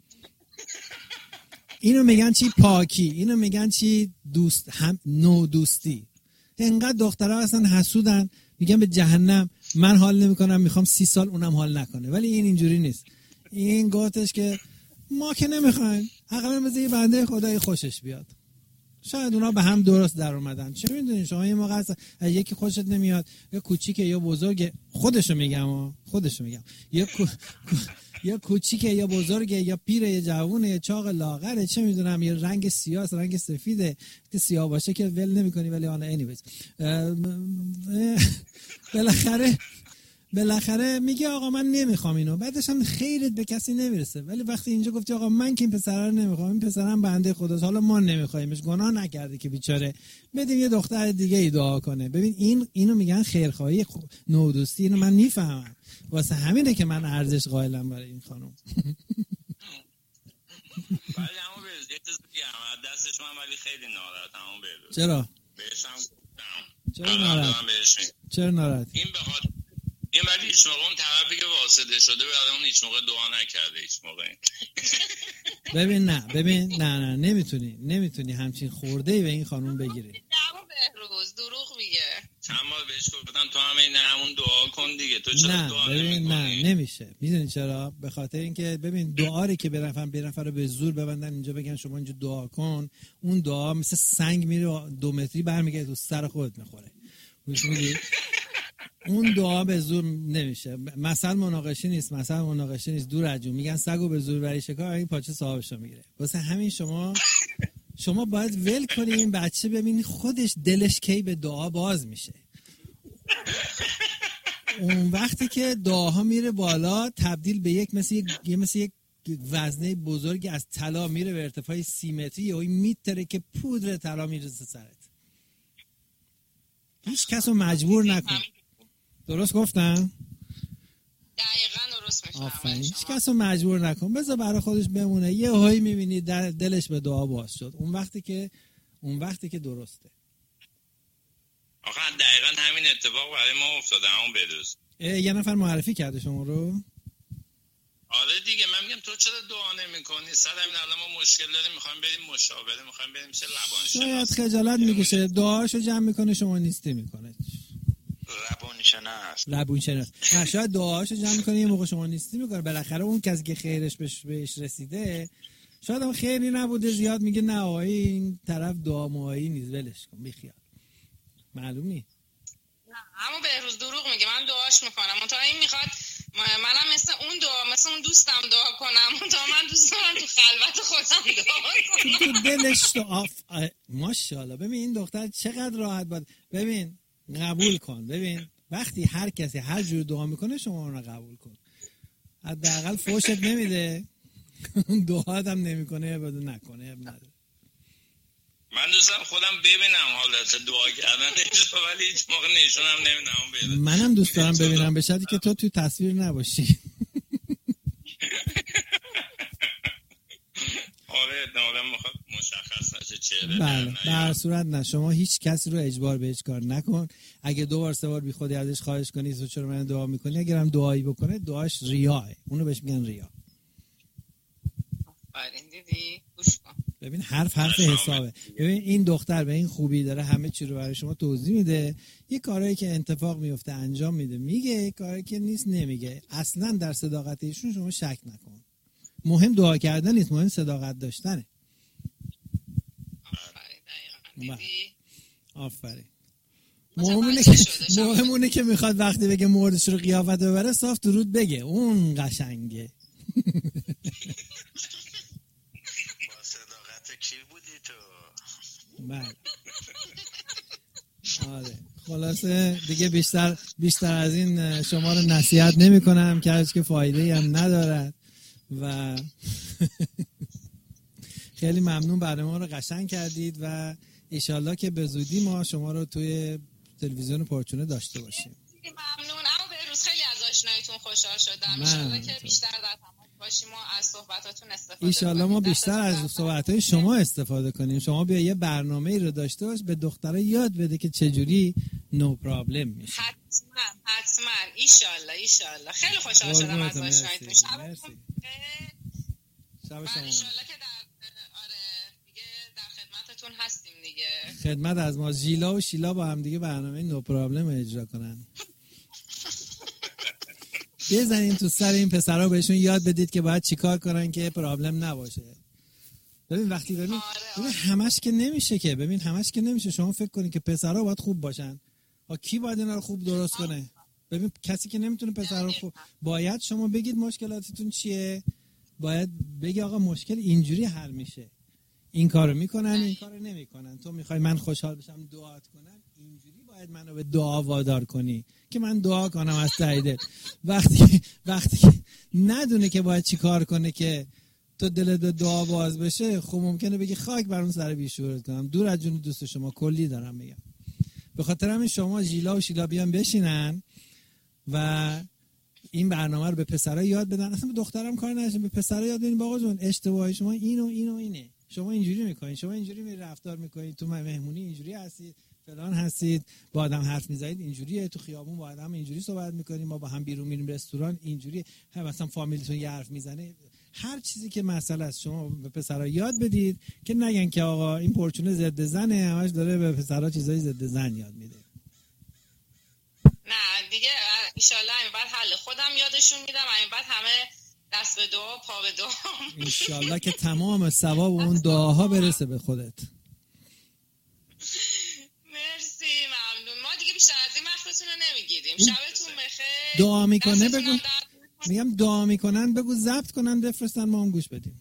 اینو میگن چی؟ پاکی. اینو میگن چی؟ دوست، هم نو دوستی. اینقدر دخترها اصلا حسودن، میگن به جهنم، من حال نمیکنم، میخوام 30 سال اونم حال نکنه. ولی این اینجوری نیست. این گفتش که ما که نمیخوایم، اقلا بذار یه بنده خدای خوشش بیاد. شاید اونا به هم درست در اومدن. چه میدونی شما یه موقع یکی خوشت نمیاد، یا کوچیکه یا بزرگه، خودشو میگم یا کوچیکه یا بزرگه یا پیره یا جوونه یا چاق لاغره، چه میدونم، یا رنگ سیاه رنگ سفیده، که سیاه باشه که ول نمیکنی، ولی حالا anyways بالاخره میگه آقا من نمیخوام اینو، بعدش هم خیرت به کسی نمیرسه. ولی وقتی اینجا گفتی آقا من که این پسر رو نمیخوام، این پسرم بنده خداست، حالا ما نمیخوایمش، گناه نکرده که بیچاره، بدیم یه دختر دیگه ای دعا کنه. ببین اینو میگن خیرخواهی، نودوستی. اینو من میفهمم، واسه همینه که من ارزش قائلم برای این خانم. ولی همون بهش یه چیز دیگه هم دستش من ولی خیلی ناراحت همون بهش. چرا؟ بهش هم چرا ناراحت؟ این بخاطر این ولی هیچ موقع اون طرفی که واسطه شده بعد اون هیچ موقع دعا نکرده هیچ موقع. ببین نه نمیتونی همچین خورده‌ای به این خانم بگیری. بهروز دروغ میگه. چند بار بهش گفتم تو همون دعا کن دیگه، تو چرا دعا نمی‌کنی؟ نه نمیشه. میدونی چرا؟ به خاطر اینکه ببین دعاری که به نفر رو به زور ببندن اینجا بگن شما اینجا دعا کن، اون دعا مثل سنگ میره 2 متری برمیگرده تو سر خودت میخوره. میگی اون دعا به زور نمیشه. مثلا مناقشه نیست، دور از جون. میگن سگو به زور بری شکار، این پاچه صاحبشو میگیره. واسه همین شما باید ول کنی این بچه، ببینی خودش دلش کی به دعا باز میشه. اون وقتی که دعاها میره بالا تبدیل به مثل یک وزنه بزرگی از طلا میره به ارتفاع 30 متری و این میتره که پودر طلا میرسه سرت. هیچ کس رو مجبور نکن. درست گفتم؟ دقیقاً درست میفهمم. هیچ کس رو مجبور نکن، بذار برای خودش بمونه. یه هایی میبینی دلش به دعا باز شد، اون وقتی که درسته. آخه دقیقاً همین اتفاق برای ما افتاده همون بدوز. یه نفر معرفی کرده شما رو؟ آره دیگه، من میگم تو چرا دعا نمی‌کنی؟ صد همین الان ما مشکل داریم، می‌خوایم بریم مشاوره، می‌خوایم بریم چه روانشناس. شاید خجالت میکشه، دعاشو جمع میکنه شما نیستی میکنه. روانشناس. نه شاید دعاشو جمع میکنه یه موقع شما نیستی میکنه. بالاخره اون کسی که خیرش بهش رسیده شاید هم خیری نبوده زیاد، میگه نه آقای این طرف دعا موایی نیست، ولش کن بیخیال. معلوم نیست. نه همون بهروز دروغ میگه، من دعاش میکنم. تا این میخواد منم مثل اون دوستم دعا کنم، تا من دوست دارم تو خلوت خودم دعا کنم. تو دلش تو ماشاءالله. ببین این دختر چقدر راحت بود. ببین قبول کن. ببین وقتی هر کسی هر جور دعا میکنه شما اون رو قبول کن. حداقل فوشت نمیده، دعات هم نمیکنه، بدون نکنه. من دوستم خودم ببینم حالت دعا کردنش، ولی هیچ موقع نشونم نمیدم. منم دوست دارم ببینم، به شرطی که تو تصویر نباشی. آره نادم میخواد مشخص نشه چهره. بله در صورت نه، شما هیچ کسی رو اجبار به هیچ کار نکن. اگه 2 بار 3 بار بی خودی ازش خواهش کنی تو چرا من دعا میکنی، اگر هم دعایی بکنه دعاش ریاه، اونو بهش میگن ریا. آفرین دیدی، گوش کن. ببین حرف حسابه. ببین این دختر به این خوبی داره همه چی رو برای شما توضیح میده، یه کارهایی که اتفاق میفته انجام میده، میگه کاری که نیست نمیگه. اصلا در صداقت ایشون شما شک نکن. مهم دعا کردن نیست، مهم صداقت داشتنه. آفرین. مهمونه که میخواد وقتی بگه موردش رو قیافت ببره صاف درود بگه، اون قشنگه. با صداقت کی بودی تو؟ بله. آره خلاصه دیگه بیشتر از این شما رو نصیحت نمی کنم که فایده‌ای هم ندارد و خیلی ممنون برای ما رو قشنگ کردید و انشالله که به زودی ما شما رو توی تلویزیون پرچونه داشته باشیم. ممنون. اما بهروز خیلی از آشناییتون خوشحال شدم. انشالله که بیشتر در تماس باشیم و از صحبتاتون استفاده کنیم. انشالله ما بیشتر از صحبتهای شما استفاده کنیم. شما بیا یه برنامه‌ای رو داشته باش، به دخترها یاد بده که چجوری نو پرابلم میشه. حتما ایشالله. خیلی خوشحال شدم از آشناییتون. شب شما. انشالله که دیگه در خدمتتون هستیم دیگه. خدمت از ما. ژیلا و شیلا با هم دیگه برنامه نو پرابلم اجرا کنن. بزنین تو سر این پسرها، بهشون یاد بدید که باید چیکار کنن که پرابلم نباشه. ببین وقتی ببین همش که نمیشه که، ببین همش که نمیشه. شما فکر کنید که پسرها باید خوب باشن، کی باید اینا رو خوب درست کنه؟ ببین کسی که نمیتونه پسرها رو خوب، باید شما بگید مشکلاتتون چیه، باید بگی آقا مشکل اینجوری حل میشه، این کارو میکنن این کارو نمیکنن، تو میخوای من خوشحال بشم دعات کنم، اینجوری باید منو به دعا وادار کنی که من دعا کنم از ته دل. وقتی ندونه که باید چی کار کنه که تو دلت دعا باز بشه، خب ممکنه بگی خاک بر اون سر بیشورت کنم، دور از جون دوست شما. کلی دارم میگم. به خاطر همین شما ژیلا و شیلا بیان بشینن و این برنامه رو به پسرها یاد بدن. اصلا به دخترم کار نداشتم، به پسرها یاد بدین آقا جون اشتباهی شما اینه، شما اینجوری میکنین، شما اینجوری رفتار میکنین، تو مهمونی اینجوری هستید، فلان هستید، با آدم حرف میزنید اینجوریه، تو خیابون با آدم اینجوری صحبت میکنیم، ما با هم بیرون میریم رستوران اینجوری، مثلا فامیلتون یه حرف میزنه. هر چیزی که مسئله است شما به پسرها یاد بدید که نگن که آقا این پرچونه ضد زنه، همش داره به پسرها چیزای ضد زن یاد میده. نه دیگه ان شاءالله این بعد حل خودم یادشون میدم، این بعد همه دست به دعا پا به دعا ان شاءالله که تمام ثواب اون دعاها برسه به خودت. مرسی ممنون. ما دیگه بیشتر از این وقتتون رو نمیگیریم. شبتون بخیر. دعا میکنه بگو، میگم دعا میکنن بگو ضبط کنن بفرستن ما هم گوش بدیم.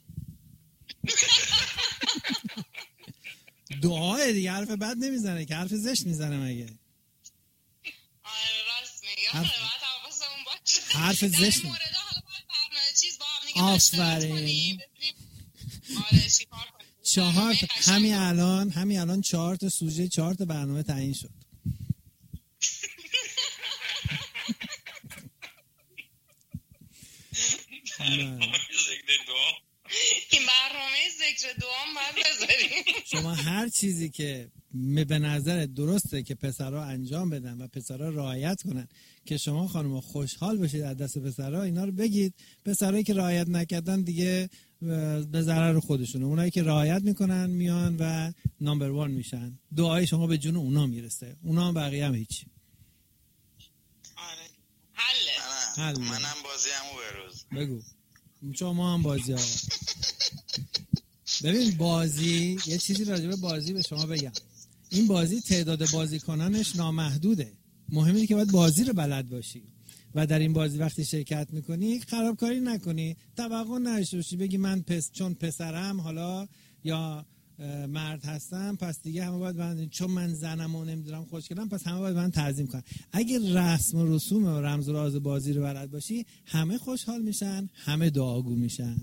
دعای دیگه حرف بد نمیزنه که، حرف زشت میزنه مگه؟ راست میگم. باید حواسمون باشه. حرف زشت. در این مورد حالا باید برنامه چیز با هم دیگه آفرین. آره چیکار کنیم؟ همین الان 4 تا سوژه 4 تا برنامه تعیین شد. این برنامه ذکر دعا باید بذاریم. شما هر چیزی که به نظر درسته که پسرها انجام بدن و پسرها رعایت کنن که شما خانم‌ها خوشحال بشید از دست پسرها، اینا رو بگید. پسرایی که رعایت نکردن دیگه به ضرر خودشونه، اونایی که رعایت میکنن میان و نمبر 1 میشن. دعای شما به جون اونا میرسه، اونا هم بقیه هم هیچ. آره حله. منم بازیمو بروز بگو. شما هم بازی آقا. ببین بازی، یه چیزی راجع به بازی به شما بگم. این بازی تعداد بازیکنانش نامحدوده. مهمه که باید بازی رو بلد باشی و در این بازی وقتی شرکت میکنی خرابکاری نکنی، توقع نداشته باشی بگی من چون پسرم حالا یا مرد هستم پس دیگه همه باید من، چون من زنم و نمیدونم خوشگلم پس همه باید من تعظیم کنن. اگه رسم و رسوم و رمز و راز بازی رو بلد باشی همه خوشحال میشن، همه دعاگو میشن.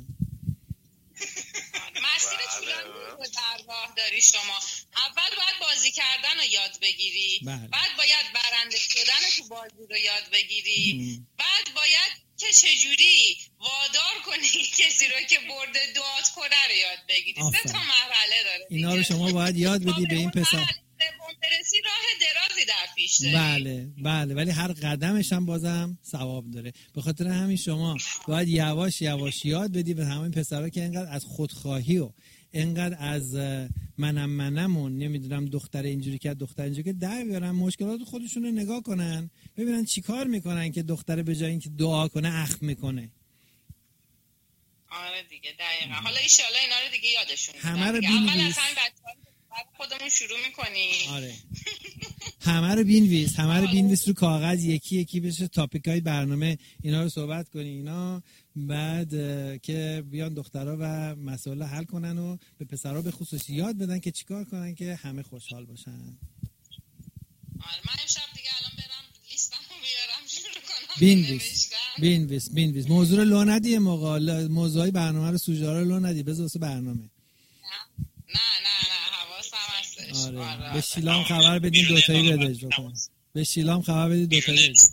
مسیر طولانی رو در راه داری شما. اول باید بازی کردن رو یاد بگیری، بعد باید برنده شدن تو بازی رو یاد بگیری، بعد باید که چجوری وادار کنی کسی رو که برده دعات کنه رو یاد بگیری. 3 تا مرحله داره. اینا رو شما باید یاد بدی به این پسر. برسی راه درازی در پیش داری. بله ولی هر قدمش هم بازم ثواب داره. به خاطر همین شما باید یواش یواش یاد بدی به همین پسرها که اینقدر از خودخواهی و اینقدر از منم و نمیدونم دختر اینجوری که دختر اینجوری که در بیارن، مشکلات خودشون رو نگاه کنن ببینن چی کار میکنن که دختر به جای اینکه دعا کنه اخم میکنه. آره دیگه دقیقاً. حالا ان شاء الله اینا رو دیگه یادشون میدم. همه رو اول بینویس. از همین بچه‌ها خودمون شروع میکنیم. آره. همه رو بینویس رو کاغذ، یکی یکی بشه تاپیکای برنامه اینا رو صحبت کنی اینا، بعد که بیان دخترها و مسائل حل کنن و به پسرها به خصوص یاد بدن که چیکار کنن که همه خوشحال باشن. آره من امشب دیگه الان برم لیستمو بیارم شروع کنم. بینویس. موضوع رو لو ندی، موضوعی برنامه رو سوژه رو لو ندی، بذار واسه برنامه. نه حواسم هستش. آره. به شیلام خبر بدین دوتایی بده اجرا کن. به شیلام خبر بدین دوتایی بده.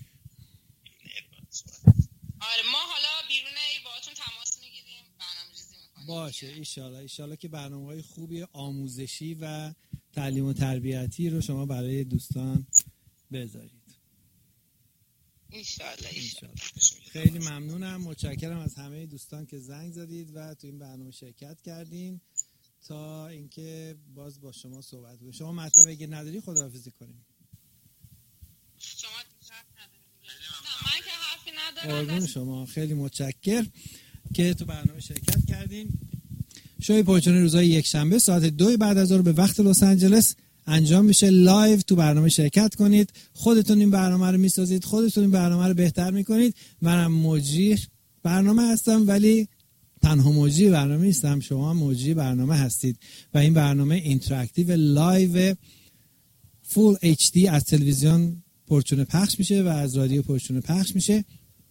آره ما حالا بیرون باهاتون تماس میگیریم، برنامه‌ریزی میکنیم. باشه ایشالله که برنامه‌های خوبی آموزشی و تعلیم و تربیتی رو شما برای دوستان بذارید. ایشالله. خیلی ممنونم، متشکرم از همه دوستان که زنگ زدید و تو این برنامه شرکت کردین تا اینکه باز با شما صحبت کنیم. شما مطلب اگه نداری خداحافظی کنیم. شما حرف نداری؟ من که حرفی ندارم. قربون شما، خیلی متشکر که تو برنامه شرکت کردین. شوی پرچونه روزهای یک شنبه ساعت 2 بعد از ظهر به وقت لس آنجلس انجام میشه. لایو تو برنامه شرکت کنید. خودتون این برنامه رو میسازید، خودتون این برنامه رو بهتر میکنید. منم موجی برنامه هستم ولی تنها موجی برنامه نیستم، شما موجی برنامه هستید و این برنامه اینتراکتیو لایو فول اچ دی از تلویزیون پرچونه پخش میشه و از رادیو پرچونه پخش میشه.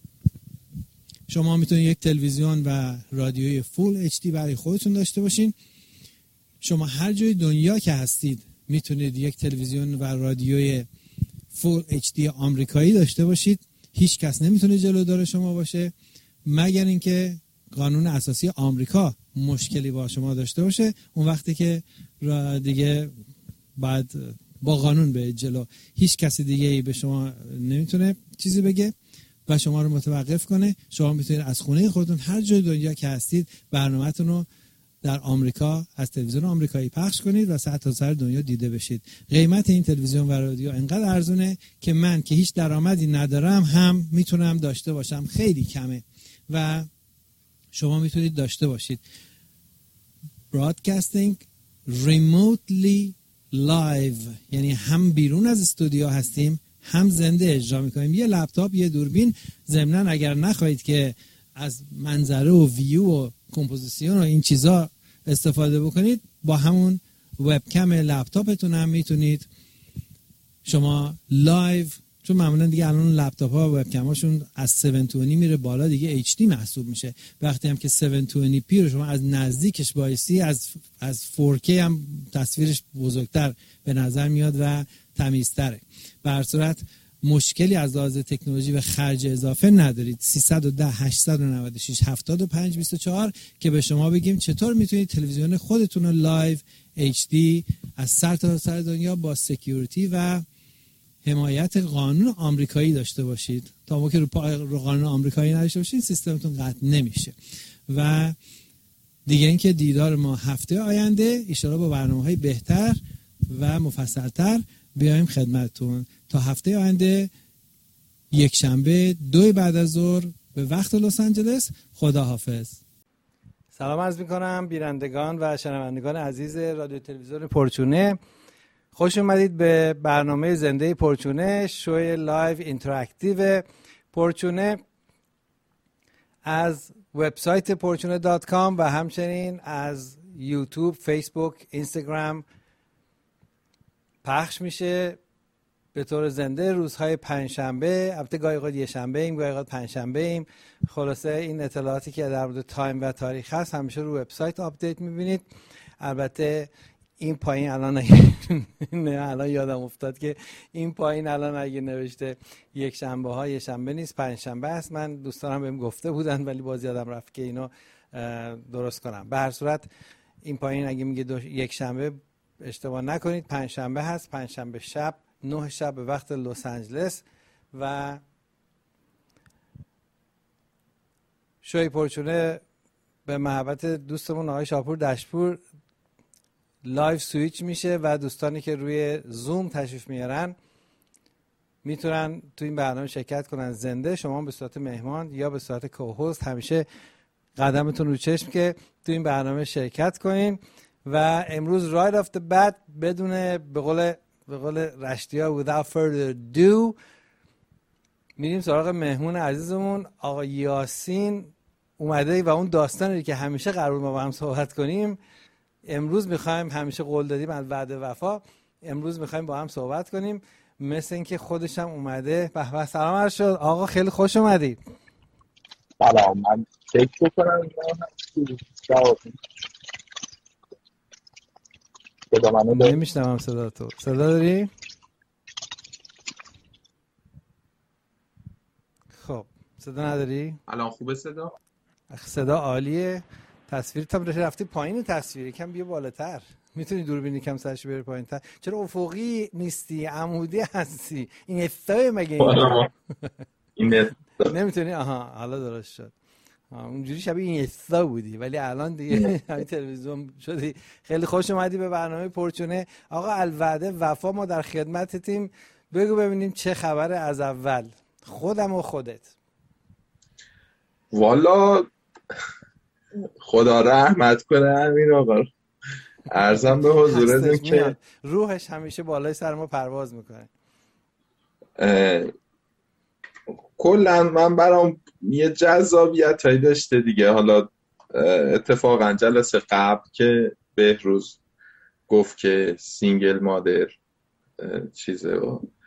شما میتونید یک تلویزیون و رادیوی فول اچ دی برای خودتون داشته باشین. شما هر جای دنیا که هستید میتونید یک تلویزیون و رادیوی فول اچ دی آمریکایی داشته باشید. هیچ کس نمیتونه جلودار شما باشه مگر اینکه قانون اساسی آمریکا مشکلی با شما داشته باشه. اون وقتی که دیگه بعد با قانون به جلو، هیچ کسی دیگه ای به شما نمیتونه چیزی بگه و شما رو متوقف کنه. شما میتونید از خونه خودتون هر جای دنیا که هستید برنامه‌تون رو در آمریکا از تلویزیون آمریکایی پخش کنید و سر تا سر دنیا دیده بشید. قیمت این تلویزیون و رادیو انقدر ارزونه که من که هیچ درآمدی ندارم هم میتونم داشته باشم. خیلی کمه و شما میتونید داشته باشید. Broadcasting remotely live، یعنی هم بیرون از استودیو هستیم هم زنده اجرا میکنیم. یه لپتاپ، یه دوربین، ضمناً اگر نخواهید که از منظره و ویو و کمپوزیسیون و این چیزا استفاده بکنید، با همون وبکم لپتاپتون هم میتونید شما لایو، چون معمولا دیگه الان لپتاپ ها و وبکم هاشون از 720 میره بالا، دیگه HD محسوب میشه. وقتی هم که 720p رو شما از نزدیکش بایستی، از 4K هم تصویرش بزرگتر به نظر میاد و تمیزتره. به هر صورت مشکلی از لحاظ تکنولوژی و خرج اضافه ندارید. 310 896 75 24 که به شما بگیم چطور میتونید تلویزیون خودتون رو لایو HD از سر تا سر دنیا با سکیوریتی و حمایت قانون آمریکایی داشته باشید. تا موقعی که رو قانون آمریکایی نداشته باشید سیستمتون قطع نمیشه. و دیگه اینکه دیدار ما هفته آینده ان شاءالله با برنامه‌های بهتر و مفصل‌تر بیایم خدمتتون. تا هفته آینده یک شنبه 2 بعد از ظهر به وقت لس آنجلس. خدا حافظ. سلام عرض می‌کنم بینندگان و شنوندگان عزیز رادیو تلویزیون پرچونه. خوش اومدید به برنامه زنده پرچونه، شوی لایو اینتراکتیو پرچونه از وبسایت porchune.com و همچنین از یوتیوب، فیسبوک، اینستاگرام پخش میشه به طور زنده روزهای پنجشنبه. البته گاهی اوقات یه شنبه ایم، گاهی اوقات پنجشنبه ایم. خلاصه این اطلاعاتی که در مورد تایم و تاریخ هست همیشه رو وبسایت آپدیت میبینید. البته این پایین الان یادم افتاد که این پایین الان اگه نوشته یک شنبه ها یه شنبه نیست، پنج شنبه است. من دوستانم بهم گفته بودن ولی باز یادم رفت که اینو درست کنم. به هر صورت این پایین اگه میگه یک شنبه اشتباه نکنید، پنج شنبه هست. پنج شنبه شب 9 شب به وقت لس آنجلس و شوی پرچونه به محبت دوستمون آقای شاپور دشپور لایو سویچ میشه و دوستانی که روی زوم تشریف میارن میتونن تو این برنامه شرکت کنن زنده. شما به صورت مهمان یا به صورت کوهوست همیشه قدمتون رو چشم که تو این برنامه شرکت کنین. و امروز right off the bat بدون به قول رشتیا without further ado میریم سراغ مهمون عزیزمون آقا یاسین اومده و اون داستانی که همیشه قرار ما با هم صحبت کنیم امروز میخوایم، همیشه قول دادیم از وعده وفا، امروز میخوایم با هم صحبت کنیم. مثل اینکه خودش هم اومده. به سلام عرض شد آقا، خیلی خوش اومدید. سلام، من فکر کنم صدا منو نمیشنوم. صدا تو صدا داری؟ خب صدا نداری؟ الان خوبه صدا؟ صدا عالیه. تصویرت هم رفتی پایین، تصویر یکم بیا بالاتر. میتونی دوربینی کم سرش بری پایین تر. چرا افقی نیستی؟ عمودی هستی. این استای مگه این نمیتونی؟ آها حالا درست شد. اونجوری شبیه این استا بودی ولی الان دیگه همین تلویزیون شدی. خیلی خوش اومدی به برنامه پرچونه. آقا الوعده وفا، ما در خدمتتیم. بگو ببینیم چه خبره از اول، خودم و خودت. والا خدا رحمت کنه امین آقا. عرضم به حضورتون که روحش همیشه بالای سر ما پرواز میکنه. کلا من برام یه جذابیت هایی داشته دیگه. حالا اتفاقا جلسه قبل که بهروز گفت که سینگل مادر چیزه و